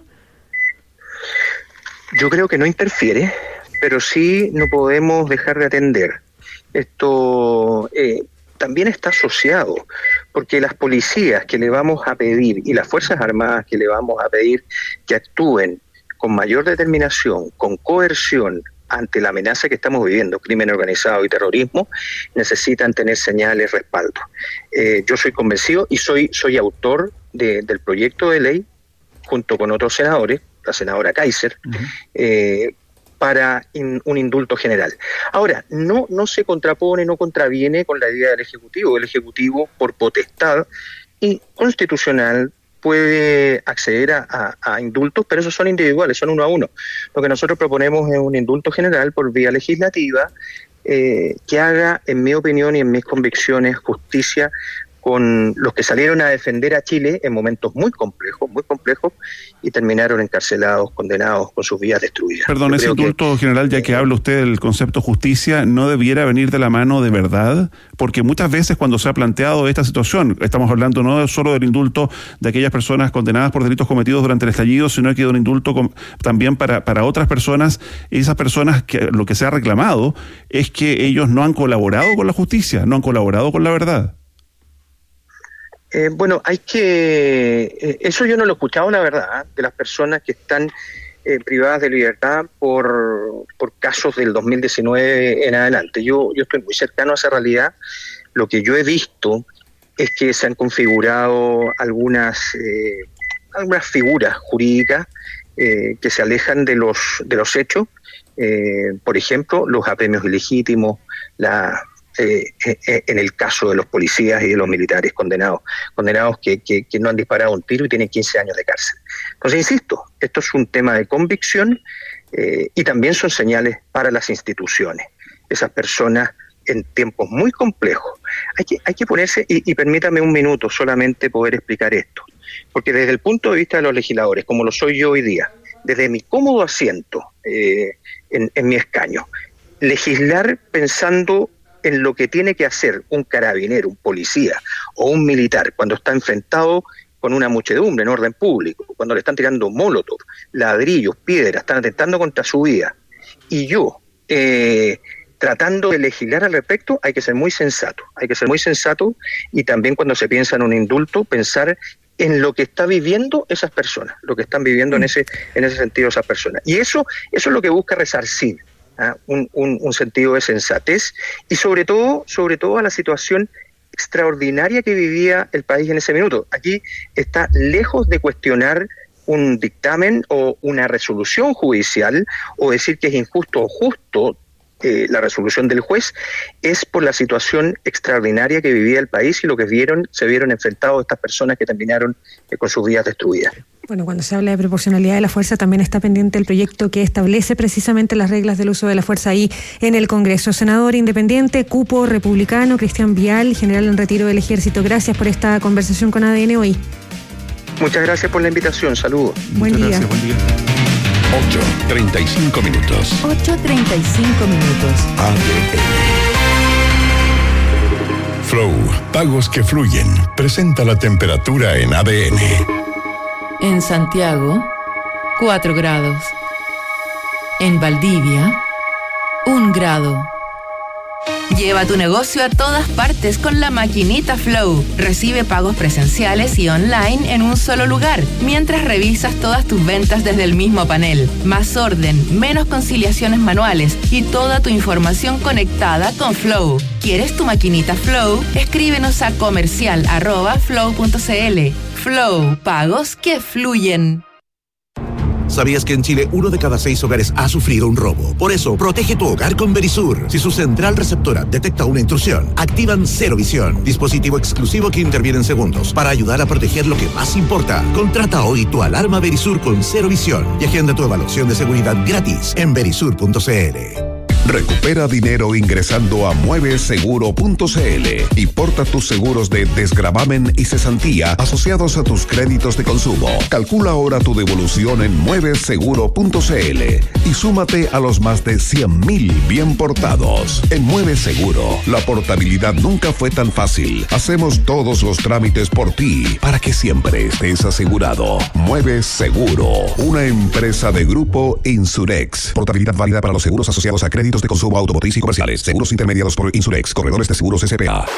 Yo creo que no interfiere, pero sí no podemos dejar de atender. Esto eh, también está asociado, porque las policías que le vamos a pedir y las Fuerzas Armadas que le vamos a pedir que actúen con mayor determinación, con coerción ante la amenaza que estamos viviendo, crimen organizado y terrorismo, necesitan tener señales, respaldo. Eh, yo soy convencido y soy, soy autor de, del proyecto de ley, junto con otros senadores, la senadora Kaiser, uh-huh. eh, para in, un indulto general. Ahora, no, no se contrapone, no contraviene con la idea del Ejecutivo. El Ejecutivo, por potestad y constitucional, puede acceder a, a, a indultos, pero esos son individuales, son uno a uno. Lo que nosotros proponemos es un indulto general por vía legislativa eh, que haga, en mi opinión y en mis convicciones, justicia con los que salieron a defender a Chile en momentos muy complejos, muy complejos, y terminaron encarcelados, condenados, con sus vidas destruidas. Perdón, ese indulto que, general, ya que eh, habla usted del concepto justicia, ¿no debiera venir de la mano de verdad? Porque muchas veces cuando se ha planteado esta situación, estamos hablando no solo del indulto de aquellas personas condenadas por delitos cometidos durante el estallido, sino que de un indulto com- también para, para otras personas, y esas personas que lo que se ha reclamado es que ellos no han colaborado con la justicia, no han colaborado con la verdad. Eh, bueno, hay que... Eh, eso yo no lo he escuchado, la verdad, de las personas que están eh, privadas de libertad por, por casos del dos mil diecinueve en adelante. Yo, yo estoy muy cercano a esa realidad. Lo que yo he visto es que se han configurado algunas, eh, algunas figuras jurídicas eh, que se alejan de los, de los hechos. Eh, por ejemplo, los apremios ilegítimos, la... Eh, eh, en el caso de los policías y de los militares condenados, condenados que, que, que no han disparado un tiro y tienen quince años de cárcel. Entonces, insisto, esto es un tema de convicción eh, y también son señales para las instituciones. Esas personas en tiempos muy complejos, hay que, hay que ponerse, y, y permítame un minuto solamente poder explicar esto, porque desde el punto de vista de los legisladores, como lo soy yo hoy día, desde mi cómodo asiento eh, en, en mi escaño, legislar pensando en lo que tiene que hacer un carabinero, un policía o un militar cuando está enfrentado con una muchedumbre en orden público, cuando le están tirando molotov, ladrillos, piedras, están atentando contra su vida, y yo eh, tratando de legislar al respecto, hay que ser muy sensato, hay que ser muy sensato, y también cuando se piensa en un indulto, pensar en lo que está viviendo esas personas, lo que están viviendo en ese en ese sentido esas personas. Y eso eso es lo que busca resarcir, ¿ah? un, un, un sentido de sensatez, y sobre todo, sobre todo a la situación extraordinaria que vivía el país en ese minuto. Aquí está lejos de cuestionar un dictamen o una resolución judicial o decir que es injusto o justo eh, la resolución del juez, es por la situación extraordinaria que vivía el país y lo que vieron, se vieron enfrentados estas personas que terminaron eh, con sus vidas destruidas. Bueno, cuando se habla de proporcionalidad de la fuerza, también está pendiente el proyecto que establece precisamente las reglas del uso de la fuerza ahí en el Congreso. Senador independiente, cupo republicano, Cristian Vial, general en retiro del Ejército, gracias por esta conversación con A D N hoy. Muchas gracias por la invitación, saludos. Buen Muchas día. Gracias, buen día. ocho treinta y cinco minutos. ocho treinta y cinco minutos. A D N. Flow, pagos que fluyen. Presenta la temperatura en A D N. En Santiago, cuatro grados. En Valdivia, un grado. Lleva tu negocio a todas partes con la maquinita Flow. Recibe pagos presenciales y online en un solo lugar, mientras revisas todas tus ventas desde el mismo panel. Más orden, menos conciliaciones manuales y toda tu información conectada con Flow. ¿Quieres tu maquinita Flow? Escríbenos a comercial arroba flow punto cl. Flow, pagos que fluyen. ¿Sabías que en Chile uno de cada seis hogares ha sufrido un robo? Por eso, protege tu hogar con Verisur. Si su central receptora detecta una intrusión, activan Cero Visión, dispositivo exclusivo que interviene en segundos para ayudar a proteger lo que más importa. Contrata hoy tu alarma Verisur con Cero Visión y agenda tu evaluación de seguridad gratis en verisur punto cl. Recupera dinero ingresando a mueve seguro punto cl y porta tus seguros de desgravamen y cesantía asociados a tus créditos de consumo. Calcula ahora tu devolución en mueve seguro punto cl y súmate a los más de cien mil bien portados. En Mueve Seguro, la portabilidad nunca fue tan fácil. Hacemos todos los trámites por ti para que siempre estés asegurado. Mueve Seguro, una empresa de Grupo Insurex. Portabilidad válida para los seguros asociados a créditos de consumo automotriz y comerciales. Seguros intermediados por Insurex, corredores de seguros S P A.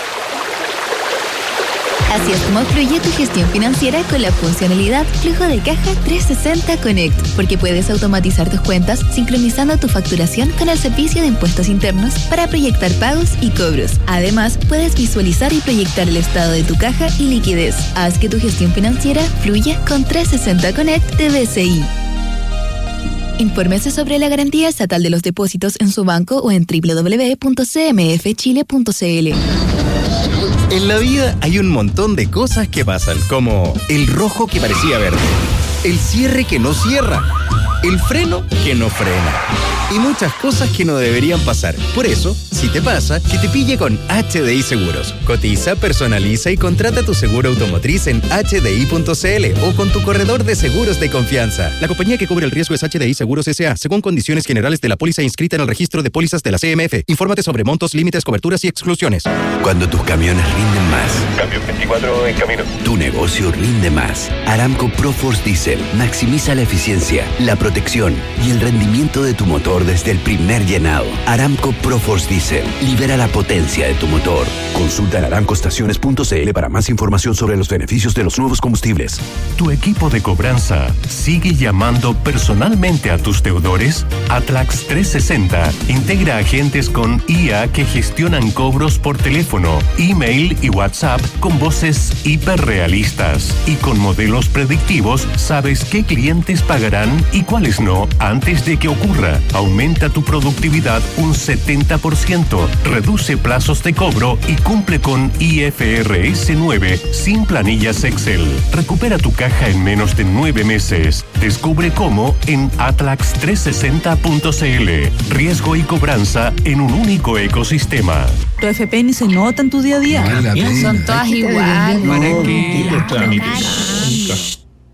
Así es como fluye tu gestión financiera con la funcionalidad Flujo de Caja trescientos sesenta Connect, porque puedes automatizar tus cuentas sincronizando tu facturación con el servicio de impuestos internos para proyectar pagos y cobros. Además, puedes visualizar y proyectar el estado de tu caja y liquidez. Haz que tu gestión financiera fluya con trescientos sesenta Connect de B C I. Infórmese sobre la garantía estatal de los depósitos en su banco o en doble u doble u doble u punto c m f chile punto c l. En la vida hay un montón de cosas que pasan, como el rojo que parecía verde, el cierre que no cierra, el freno que no frena y muchas cosas que no deberían pasar. Por eso, si te pasa, que te pille con H D I Seguros. Cotiza, personaliza y contrata tu seguro automotriz en h d i punto c l o con tu corredor de seguros de confianza. La compañía que cubre el riesgo es H D I Seguros S A, según condiciones generales de la póliza inscrita en el registro de pólizas de la C M F. Infórmate sobre montos, límites, coberturas y exclusiones. Cuando tus camiones rinden más, Cambio veinticuatro en camino. tu negocio rinde más. Aramco ProForce Diesel maximiza la eficiencia, la protección y el rendimiento de tu motor desde el primer llenado. Aramco ProForce Diesel libera la potencia de tu motor. Consulta en aramco estaciones punto c l para más información sobre los beneficios de los nuevos combustibles. ¿Tu equipo de cobranza sigue llamando personalmente a tus deudores? Atlax trescientos sesenta integra agentes con I A que gestionan cobros por teléfono, email y WhatsApp con voces hiperrealistas. Y con modelos predictivos sabes qué clientes pagarán y cuáles no antes de que ocurra. Aumenta tu productividad un setenta por ciento, reduce plazos de cobro y cumple con I F R S nueve sin planillas Excel. Recupera tu caja en menos de nueve meses. Descubre cómo en atlax trescientos sesenta punto c l. Riesgo y cobranza en un único ecosistema. Tu F P ni se nota en tu día a día. Son todas iguales. ¿Para qué?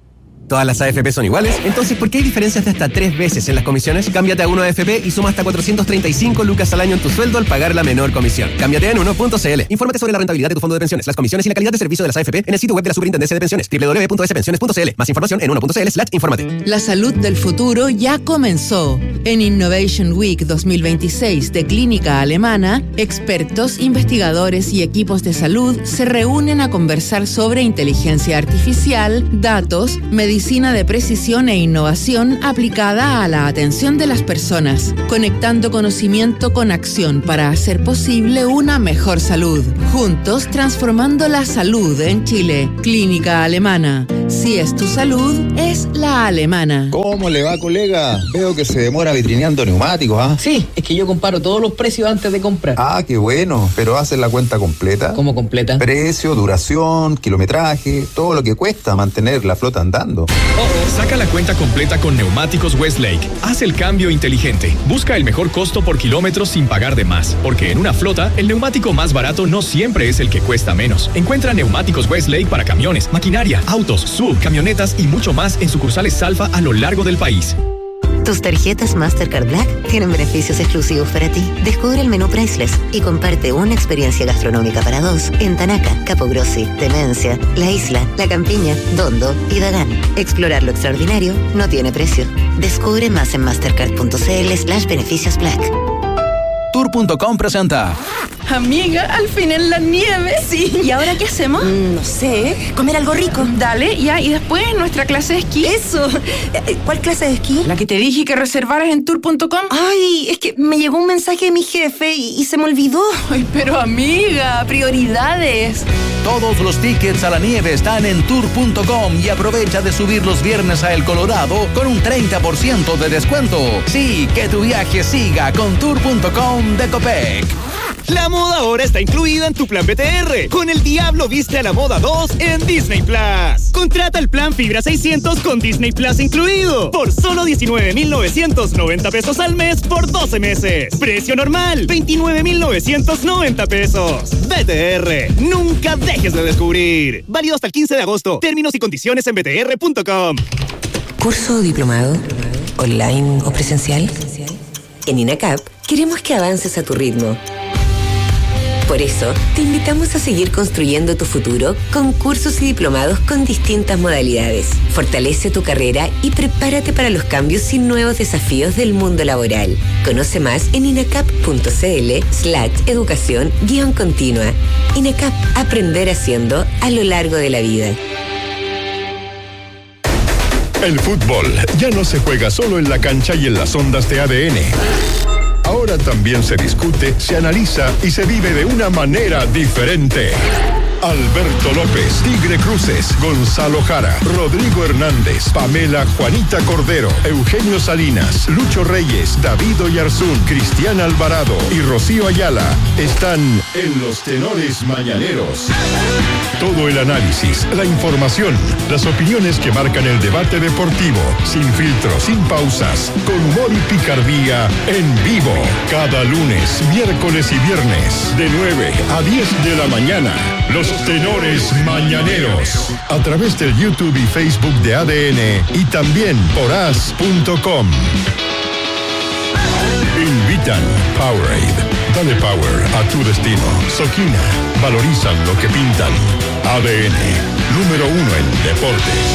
¿Todas las A F P son iguales? Entonces, ¿por qué hay diferencias de hasta tres veces en las comisiones? Cámbiate a Uno A F P y suma hasta cuatrocientos treinta y cinco lucas al año en tu sueldo al pagar la menor comisión. Cámbiate en uno punto c l. Infórmate sobre la rentabilidad de tu fondo de pensiones, las comisiones y la calidad de servicio de las A F P en el sitio web de la Superintendencia de Pensiones, doble u doble u doble u punto s pensiones punto c l. Más información en uno punto c l slash infórmate. La salud del futuro ya comenzó. En Innovation Week dos mil veintiséis de Clínica Alemana, expertos, investigadores y equipos de salud se reúnen a conversar sobre inteligencia artificial, datos, medicina de precisión e innovación aplicada a la atención de las personas, conectando conocimiento con acción para hacer posible una mejor salud. Juntos transformando la salud en Chile. Clínica Alemana. Si es tu salud, es la alemana. ¿Cómo le va, colega? Veo que se demora vitrineando neumáticos, ¿ah? ¿eh? Sí, es que yo comparo todos los precios antes de comprar. Ah, qué bueno. ¿Pero hacen la cuenta completa? ¿Cómo completa? Precio, duración, kilometraje, todo lo que cuesta mantener la flota andando. Oh, oh, saca la cuenta completa con Neumáticos Westlake. Haz el cambio inteligente. Busca el mejor costo por kilómetro sin pagar de más. Porque en una flota, el neumático más barato no siempre es el que cuesta menos. Encuentra Neumáticos Westlake para camiones, maquinaria, autos, sub, camionetas y mucho más en sucursales Alfa a lo largo del país. Tus tarjetas Mastercard Black tienen beneficios exclusivos para ti. Descubre el menú Priceless y comparte una experiencia gastronómica para dos en Tanaca, Capogrossi, Demencia, La Isla, La Campiña, Dondo y Dagán. Explorar lo extraordinario no tiene precio. Descubre más en mastercard.cl slash beneficios Black. Tour punto com presenta. Amiga, al fin en la nieve. Sí. ¿Y ahora qué hacemos? Mm, no sé. Comer algo rico. Dale, ya. Y después nuestra clase de esquí. Eso. ¿Cuál clase de esquí? La que te dije que reservaras en tour punto com. Ay, es que me llegó un mensaje de mi jefe y, y se me olvidó. Ay, pero amiga, prioridades. Todos los tickets a la nieve están en tour punto com y aprovecha de subir los viernes a El Colorado con un treinta por ciento de descuento. Sí, que tu viaje siga con tour punto com de Copec. La moda ahora está incluida en tu plan B T R. Con el Diablo Viste a la Moda dos en Disney Plus. Contrata el plan Fibra seiscientos con Disney Plus incluido. Por solo diecinueve mil novecientos noventa pesos al mes por doce meses. Precio normal, veintinueve mil novecientos noventa pesos. B T R, nunca dejes de descubrir. Válido hasta el quince de agosto. Términos y condiciones en b t r punto com. ¿Curso o diplomado? ¿Online o presencial? En INACAP queremos que avances a tu ritmo. Por eso, te invitamos a seguir construyendo tu futuro con cursos y diplomados con distintas modalidades. Fortalece tu carrera y prepárate para los cambios y nuevos desafíos del mundo laboral. Conoce más en inacap.cl slash educación guión continua. INACAP, aprender haciendo a lo largo de la vida. El fútbol ya no se juega solo en la cancha y en las ondas de A D N. Ahora también se discute, se analiza y se vive de una manera diferente. Alberto López, Tigre Cruces, Gonzalo Jara, Rodrigo Hernández, Pamela Juanita Cordero, Eugenio Salinas, Lucho Reyes, David Oyarzún, Cristian Alvarado y Rocío Ayala están en los Tenores Mañaneros. Todo el análisis, la información, las opiniones que marcan el debate deportivo, sin filtros, sin pausas, con humor y picardía, en vivo. Cada lunes, miércoles y viernes, de nueve a diez de la mañana. Los Tenores Mañaneros, a través del YouTube y Facebook de A D N y también por as punto com. Invitan Powerade. Dale power a tu destino. Soquina. Valorizan lo que pintan. A D N. Número uno en deportes.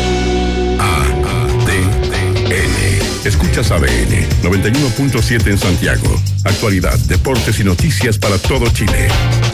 A D N. Escuchas A D N. noventa y uno punto siete en Santiago. Actualidad, deportes y noticias para todo Chile.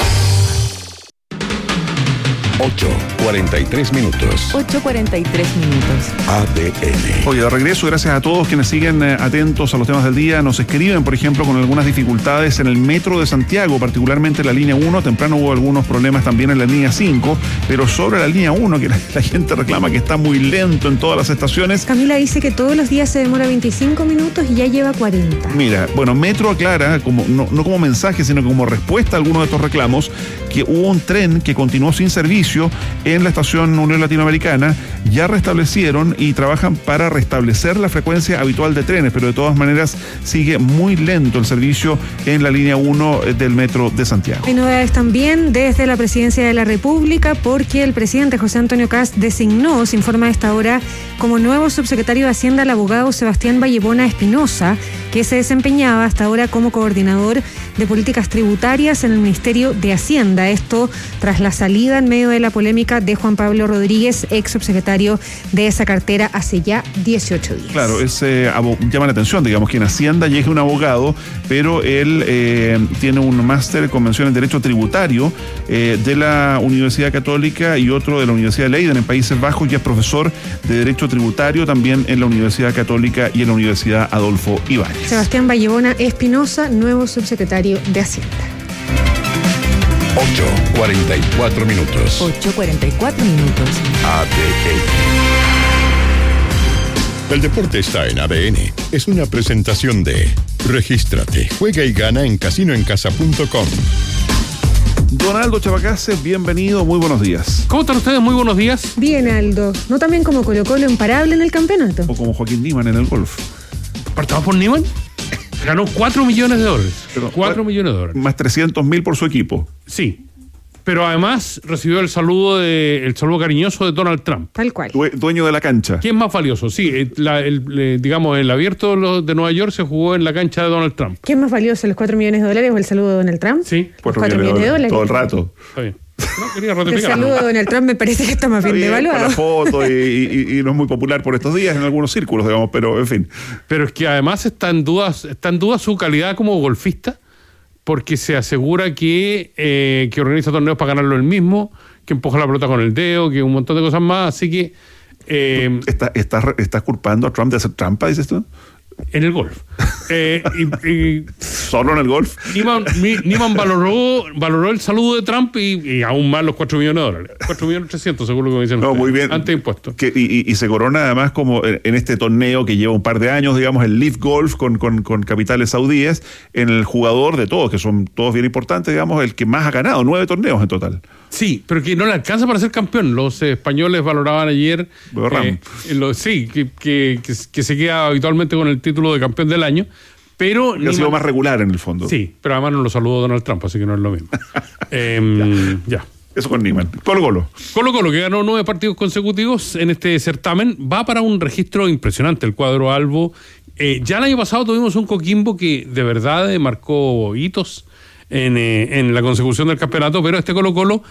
ocho cuarenta y tres minutos. ocho cuarenta y tres minutos. A D N. Oye, de regreso, gracias a todos quienes siguen eh, atentos a los temas del día. Nos escriben, por ejemplo, con algunas dificultades en el metro de Santiago, particularmente en la línea uno. Temprano hubo algunos problemas también en la línea cinco, pero sobre la línea uno, que la, la gente reclama que está muy lento en todas las estaciones. Camila dice que todos los días se demora veinticinco minutos y ya lleva cuarenta. Mira, bueno, Metro aclara, como, no, no como mensaje, sino como respuesta a algunos de estos reclamos, que hubo un tren que continuó sin servicio servicio en la estación Unión Latinoamericana. Ya restablecieron y trabajan para restablecer la frecuencia habitual de trenes, pero de todas maneras sigue muy lento el servicio en la línea uno del metro de Santiago. Hay novedades también desde la Presidencia de la República, porque el presidente José Antonio Kast designó, se informa a esta hora, como nuevo subsecretario de Hacienda al abogado Sebastián Vallebona Espinosa, que se desempeñaba hasta ahora como coordinador de políticas tributarias en el Ministerio de Hacienda. Esto tras la salida en medio de la polémica de Juan Pablo Rodríguez, ex subsecretario de esa cartera hace ya dieciocho días. Claro, es, eh, llama la atención, digamos, que en Hacienda llegue un abogado, pero él eh, tiene un máster en convención en Derecho Tributario eh, de la Universidad Católica y otro de la Universidad de Leiden en Países Bajos, y es profesor de Derecho Tributario también en la Universidad Católica y en la Universidad Adolfo Ibáñez. Sebastián Vallebona Espinosa, nuevo subsecretario de Hacienda. ocho cuarenta y cuatro minutos. ocho cuarenta y cuatro minutos. A D N. El deporte está en A D N. Es una presentación de Regístrate, juega y gana en casino en casa punto com. Donaldo Chavacase, bienvenido, muy buenos días. ¿Cómo están ustedes? Muy buenos días. Bien, Aldo. No también como Colo Colo imparable en el campeonato. O como Joaquín Niemann en el golf. ¿Partamos por Niemann? Ganó cuatro millones de dólares. cuatro millones de dólares. Más trescientos mil por su equipo. Sí. Pero además recibió el saludo de el saludo cariñoso de Donald Trump. Tal cual. Dueño de la cancha. ¿Quién es más valioso? Sí, la, el, el, digamos, el abierto de Nueva York se jugó en la cancha de Donald Trump. ¿Quién es más valioso, los cuatro millones de dólares o el saludo de Donald Trump? Sí. Cuatro millones de dólares. Todo el rato. Está bien. No, quería ratificar. El saludo de Donald Trump me parece que está más bien, bien devaluado. La foto y, y, y no es muy popular por estos días en algunos círculos, digamos, pero en fin. Pero es que además está en duda, está en duda su calidad como golfista, porque se asegura que, eh, que organiza torneos para ganarlo él mismo, que empuja la pelota con el dedo, que un montón de cosas más, así que... Eh, ¿Estás está, está culpando a Trump de hacer trampa, dices tú? En el golf. Eh, y, y, ¿Solo en el golf? Niemann, Niemann valoró, valoró el saludo de Trump y, y aún más los cuatro millones de dólares. cuatro millones trescientos, seguro que me dicen. No, ustedes, muy bien. Antes de impuestos. Que, y, y se corona además como en este torneo que lleva un par de años, digamos, el Leaf Golf con, con, con capitales saudíes, en el jugador de todos, que son todos bien importantes, digamos, el que más ha ganado, nueve torneos en total. Sí, pero que no le alcanza para ser campeón. Los eh, españoles valoraban ayer... Eh, lo, sí, que, que, que, que se queda habitualmente con el título de campeón del año, pero... Que ha sido más regular en el fondo. Sí, pero además no lo saludó Donald Trump, así que no es lo mismo. eh, ya. ya. Eso con Niemann. Colo Colo. Colo Colo, que ganó nueve partidos consecutivos en este certamen, va para un registro impresionante, el cuadro albo. Eh, ya el año pasado tuvimos un Coquimbo que de verdad eh, marcó hitos en, eh, en la consecución del campeonato, pero este Colo Colo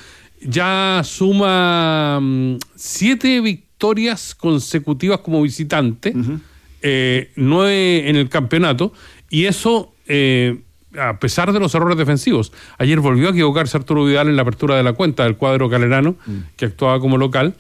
ya suma um, siete victorias consecutivas como visitante, uh-huh. eh, nueve en el campeonato, y eso eh, a pesar de los errores defensivos. Ayer volvió a equivocarse Arturo Vidal en la apertura de la cuenta del cuadro calerano, uh-huh. que actuaba como local,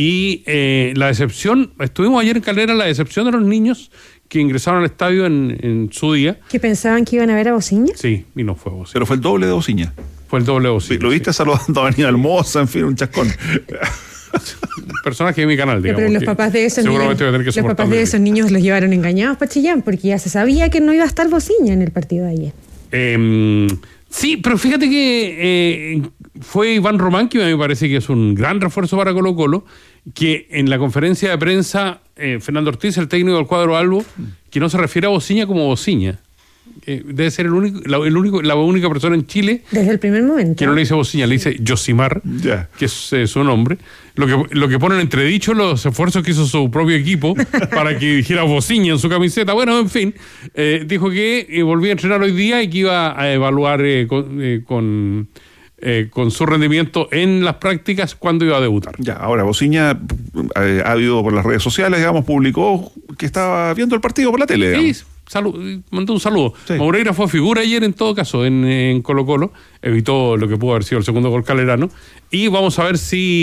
y eh, la decepción, estuvimos ayer en Calera, la decepción de los niños que ingresaron al estadio en, en su día. ¿Que pensaban que iban a ver a Bociña? Sí, y no fue Bociña. Pero fue el doble de Bociña. Fue el doble de Bociña. Lo viste sí. saludando a Aníbal Moza, en fin, un chascón. Personaje de mi canal, digamos. Pero los papás de esos niños, los papás de esos niños los llevaron engañados para Chillán, porque ya se sabía que no iba a estar Bociña en el partido de ayer. Eh, sí, pero fíjate que eh, fue Iván Román, que me parece que es un gran refuerzo para Colo Colo, que en la conferencia de prensa, eh, Fernando Ortiz, el técnico del cuadro albo, que no se refiere a Bociña como Bociña. Eh, debe ser el único, la, el único, la única persona en Chile desde el primer momento que no le dice Bociña, le dice Yosimar, yeah. que es eh, su nombre. Lo que, lo que ponen entredicho los esfuerzos que hizo su propio equipo para que dijera Bociña en su camiseta. Bueno, en fin, eh, dijo que eh, volvía a entrenar hoy día y que iba a evaluar eh, con, eh, con, eh, con su rendimiento en las prácticas cuando iba a debutar. Ya, ahora Bociña eh, ha habido por las redes sociales, digamos, publicó que estaba viendo el partido por la tele, digamos. Sí. Salud, mandó un saludo. Sí. Moreira fue figura ayer en todo caso en, en Colo Colo, evitó lo que pudo haber sido el segundo gol calerano, y vamos a ver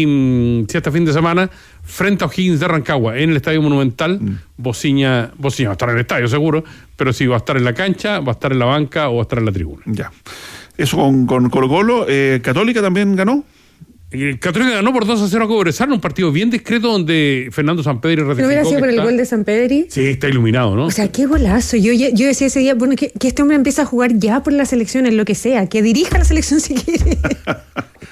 si, si este fin de semana frente a O'Higgins de Rancagua en el Estadio Monumental, mm. Bociña, Bociña va a estar en el estadio seguro, pero si va a estar en la cancha, va a estar en la banca o va a estar en la tribuna. Ya, eso con, con Colo Colo. eh, Católica también ganó. El Católica ganó por dos a cero a Cobresal, un partido bien discreto donde Fernando Sampedri ratificó. ¿No hubiera sido por está... el gol de Sampedri? Sí, está iluminado, ¿no? O sea, qué golazo. Yo, yo decía ese día, bueno, que, que este hombre empieza a jugar ya por la selección, en lo que sea, que dirija la selección si quiere.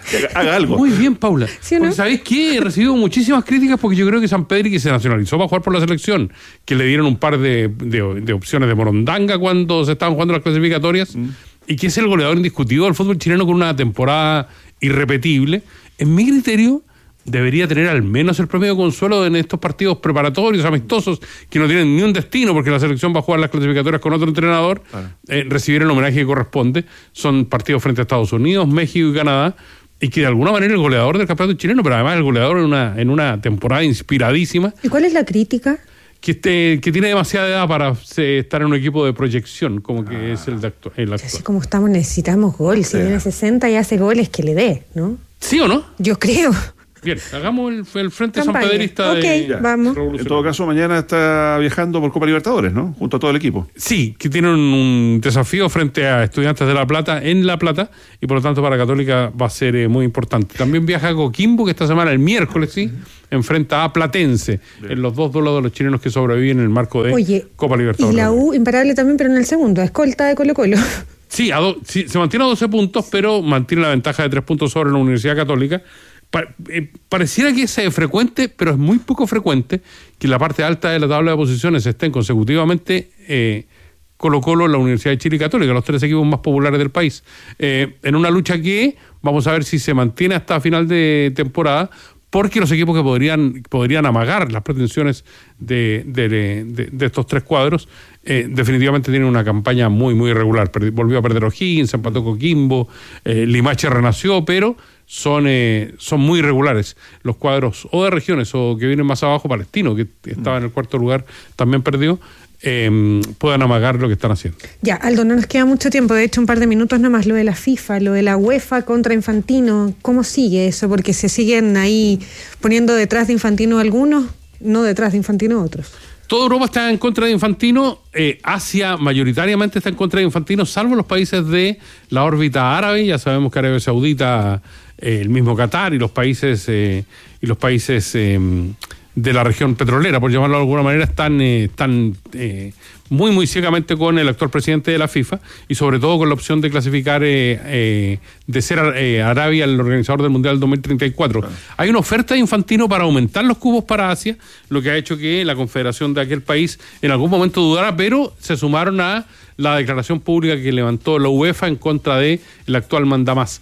Haga algo. Muy bien, Paula. ¿Sí o no? Porque, ¿sabéis qué? He recibido muchísimas críticas porque yo creo que San Pedri, que se nacionalizó para jugar por la selección, que le dieron un par de, de, de opciones de morondanga cuando se estaban jugando las clasificatorias, mm. y que es el goleador indiscutido del fútbol chileno con una temporada irrepetible, en mi criterio debería tener al menos el premio de consuelo en estos partidos preparatorios, amistosos, que no tienen ni un destino porque la selección va a jugar las clasificatorias con otro entrenador, claro. eh, recibir el homenaje que corresponde. Son partidos frente a Estados Unidos, México y Canadá, y que de alguna manera el goleador del campeonato chileno, pero además el goleador en una, en una temporada inspiradísima. ¿Y cuál es la crítica? Que, este, que tiene demasiada edad para se, estar en un equipo de proyección, como que ah. es el, de actu- el actual. Así como estamos, necesitamos gol. Si viene sesenta y hace goles, que le dé, ¿no? ¿Sí o no? Yo creo. Bien, hagamos el, el Frente Campaña. Sanpedrista. Ok, de, vamos. En todo caso, mañana está viajando por Copa Libertadores, ¿no? Junto a todo el equipo. Sí, que tienen un desafío frente a Estudiantes de La Plata en La Plata, y por lo tanto para Católica va a ser eh, muy importante. También viaja a Coquimbo, que esta semana, el miércoles, sí, enfrenta a Platense, Bien. en los dos duelos de los chilenos que sobreviven en el marco de Oye, Copa Libertadores. Y la U, imparable también, pero en el segundo, escolta de Colo-Colo. Sí, a do, sí, se mantiene a doce puntos, pero mantiene la ventaja de tres puntos sobre la Universidad Católica. Pa, eh, pareciera que es eh, frecuente, pero es muy poco frecuente que en la parte alta de la tabla de posiciones estén consecutivamente eh, Colo-Colo, la Universidad de Chile y Católica, los tres equipos más populares del país. Eh, en una lucha que vamos a ver si se mantiene hasta final de temporada, porque los equipos que podrían, podrían amagar las pretensiones de, de, de, de estos tres cuadros eh, definitivamente tienen una campaña muy, muy irregular. Perdi, volvió a perder O'Higgins, empató Coquimbo, eh, Limache renació, pero son, eh, son muy irregulares. Los cuadros o de regiones o que vienen más abajo, Palestino, que estaba en el cuarto lugar, también perdió. Eh, puedan amagar lo que están haciendo. Ya, Aldo, no nos queda mucho tiempo, de hecho un par de minutos nomás, lo de la FIFA, lo de la UEFA contra Infantino, ¿cómo sigue eso? Porque se siguen ahí poniendo detrás de Infantino algunos, no detrás de Infantino otros. Toda Europa está en contra de Infantino, eh, Asia mayoritariamente está en contra de Infantino, salvo los países de la órbita árabe. Ya sabemos que Arabia Saudita, eh, el mismo Qatar y los países eh, y los países eh, de la región petrolera, por llamarlo de alguna manera, están, eh, están eh, muy, muy ciegamente con el actual presidente de la FIFA y sobre todo con la opción de clasificar, eh, eh, de ser eh, Arabia el organizador del Mundial dos mil treinta y cuatro. Claro. Hay una oferta de Infantino para aumentar los cupos para Asia, lo que ha hecho que la confederación de aquel país en algún momento dudara, pero se sumaron a la declaración pública que levantó la UEFA en contra de el actual mandamás.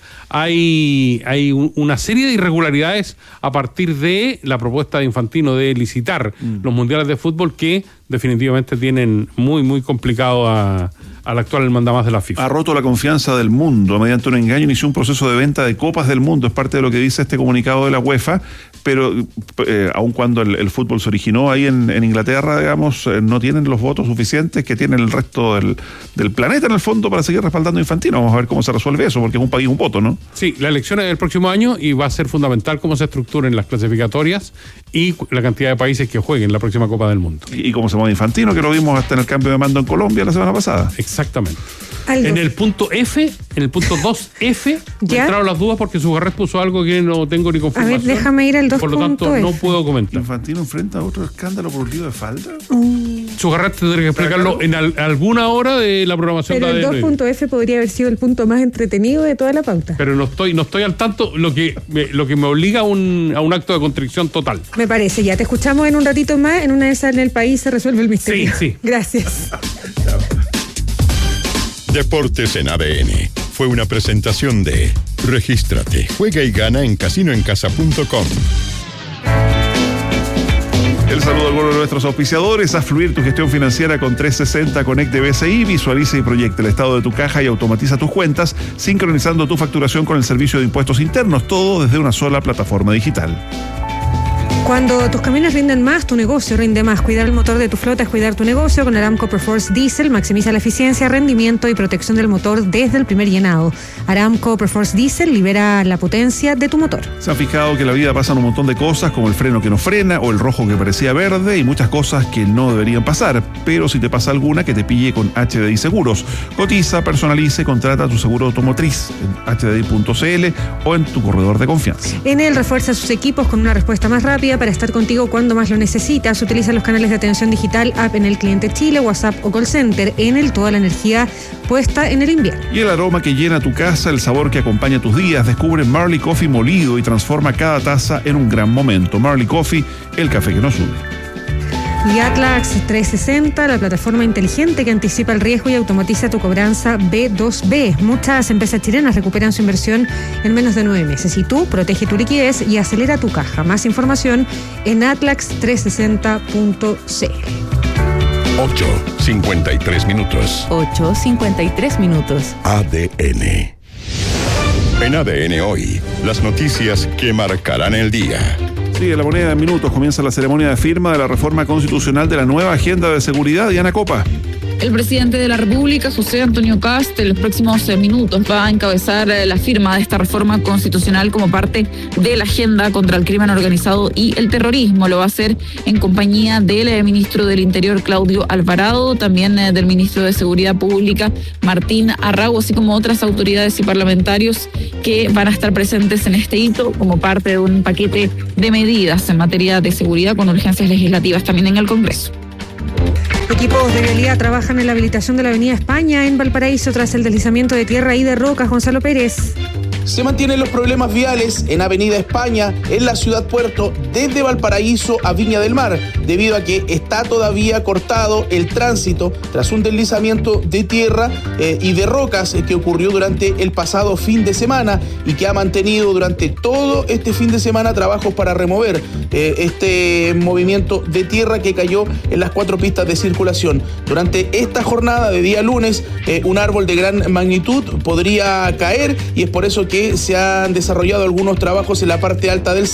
Hay, hay un, una serie de irregularidades a partir de la propuesta de Infantino de licitar mm. los mundiales de fútbol que definitivamente tienen muy, muy complicado a, al actual mandamás de la FIFA. Ha roto la confianza del mundo. Mediante un engaño inició un proceso de venta de copas del mundo. Es parte de lo que dice este comunicado de la UEFA, pero eh, aun cuando el, el fútbol se originó ahí en, en Inglaterra, digamos, eh, no tienen los votos suficientes que tienen el resto del, del planeta en el fondo para seguir respaldando a Infantino. Vamos a ver cómo se resuelve eso, porque es un país un voto, ¿no? Sí, la elección es el próximo año y va a ser fundamental cómo se estructuren las clasificatorias y la cantidad de países que jueguen la próxima Copa del Mundo. Y, y cómo se mueve Infantino, que lo vimos hasta en el cambio de mando en Colombia la semana pasada. Exactamente. ¿Algo? En el punto F, en el punto dos F, me entraron las dudas porque Sugarret puso algo que no tengo ni confirmación. A ver, déjame ir al dos. Por lo tanto, F. no puedo comentar. ¿Infantino enfrenta a otro escándalo por lío de falda? Um. Sugarret tendré que explicarlo en al, alguna hora de la programación. Pero de el dos punto F podría haber sido el punto más entretenido de toda la pauta. Pero no estoy, no estoy al tanto, lo que me, lo que me obliga a un, a un acto de contrición total. Me parece, ya te escuchamos en un ratito más, en una de esas en el país se resuelve el misterio. Sí, sí. Gracias. Deportes en A D N. Fue una presentación de Regístrate, juega y gana en casino en casa punto com. El saludo a algunos de nuestros auspiciadores. Haz fluir tu gestión financiera con trescientos sesenta Connect de B C I. Visualiza y proyecta el estado de tu caja y automatiza tus cuentas, sincronizando tu facturación con el servicio de impuestos internos, todo desde una sola plataforma digital. Cuando tus camiones rinden más, tu negocio rinde más. Cuidar el motor de tu flota es cuidar tu negocio. Con Aramco Perforce Diesel maximiza la eficiencia, rendimiento y protección del motor desde el primer llenado. Aramco Perforce Diesel libera la potencia de tu motor. Se han fijado que en la vida pasan un montón de cosas, como el freno que no frena o el rojo que parecía verde y muchas cosas que no deberían pasar. Pero si te pasa alguna, que te pille con H D I Seguros. Cotiza, personalice, contrata tu seguro automotriz en h d i punto c l o en tu corredor de confianza. Enel refuerza sus equipos con una respuesta más rápida para estar contigo cuando más lo necesitas. Utiliza los canales de atención digital, app en el cliente Chile, WhatsApp o call center. Enel, toda la energía puesta en el invierno. Y el aroma que llena tu casa, el sabor que acompaña tus días. Descubre Marley Coffee molido y transforma cada taza en un gran momento. Marley Coffee, el café que nos une. Y Atlax trescientos sesenta, la plataforma inteligente que anticipa el riesgo y automatiza tu cobranza B dos B. Muchas empresas chilenas recuperan su inversión en menos de nueve meses. Y tú, protege tu liquidez y acelera tu caja. Más información en atlax trescientos sesenta punto c l. ocho cincuenta y tres minutos. ocho cincuenta y tres minutos. A D N. En A D N hoy, las noticias que marcarán el día. Sí, en la moneda de minutos comienza la ceremonia de firma de la reforma constitucional de la nueva agenda de seguridad. Diana Copa. El presidente de la República, José Antonio Kast, en los próximos minutos va a encabezar la firma de esta reforma constitucional como parte de la agenda contra el crimen organizado y el terrorismo. Lo va a hacer en compañía del ministro del Interior, Claudio Alvarado, también del ministro de Seguridad Pública, Martín Arrau, así como otras autoridades y parlamentarios que van a estar presentes en este hito como parte de un paquete de medidas en materia de seguridad con urgencias legislativas también en el Congreso. Equipos de vialidad trabajan en la habilitación de la Avenida España en Valparaíso tras el deslizamiento de tierra y de rocas. Gonzalo Pérez. Se mantienen los problemas viales en Avenida España, en la ciudad puerto, desde Valparaíso a Viña del Mar, debido a que está todavía cortado el tránsito tras un deslizamiento de tierra eh, y de rocas eh, que ocurrió durante el pasado fin de semana y que ha mantenido durante todo este fin de semana trabajos para remover eh, este movimiento de tierra que cayó en las cuatro pistas de circulación. Durante esta jornada de día lunes, eh, un árbol de gran magnitud podría caer y es por eso que se han desarrollado algunos trabajos en la parte alta del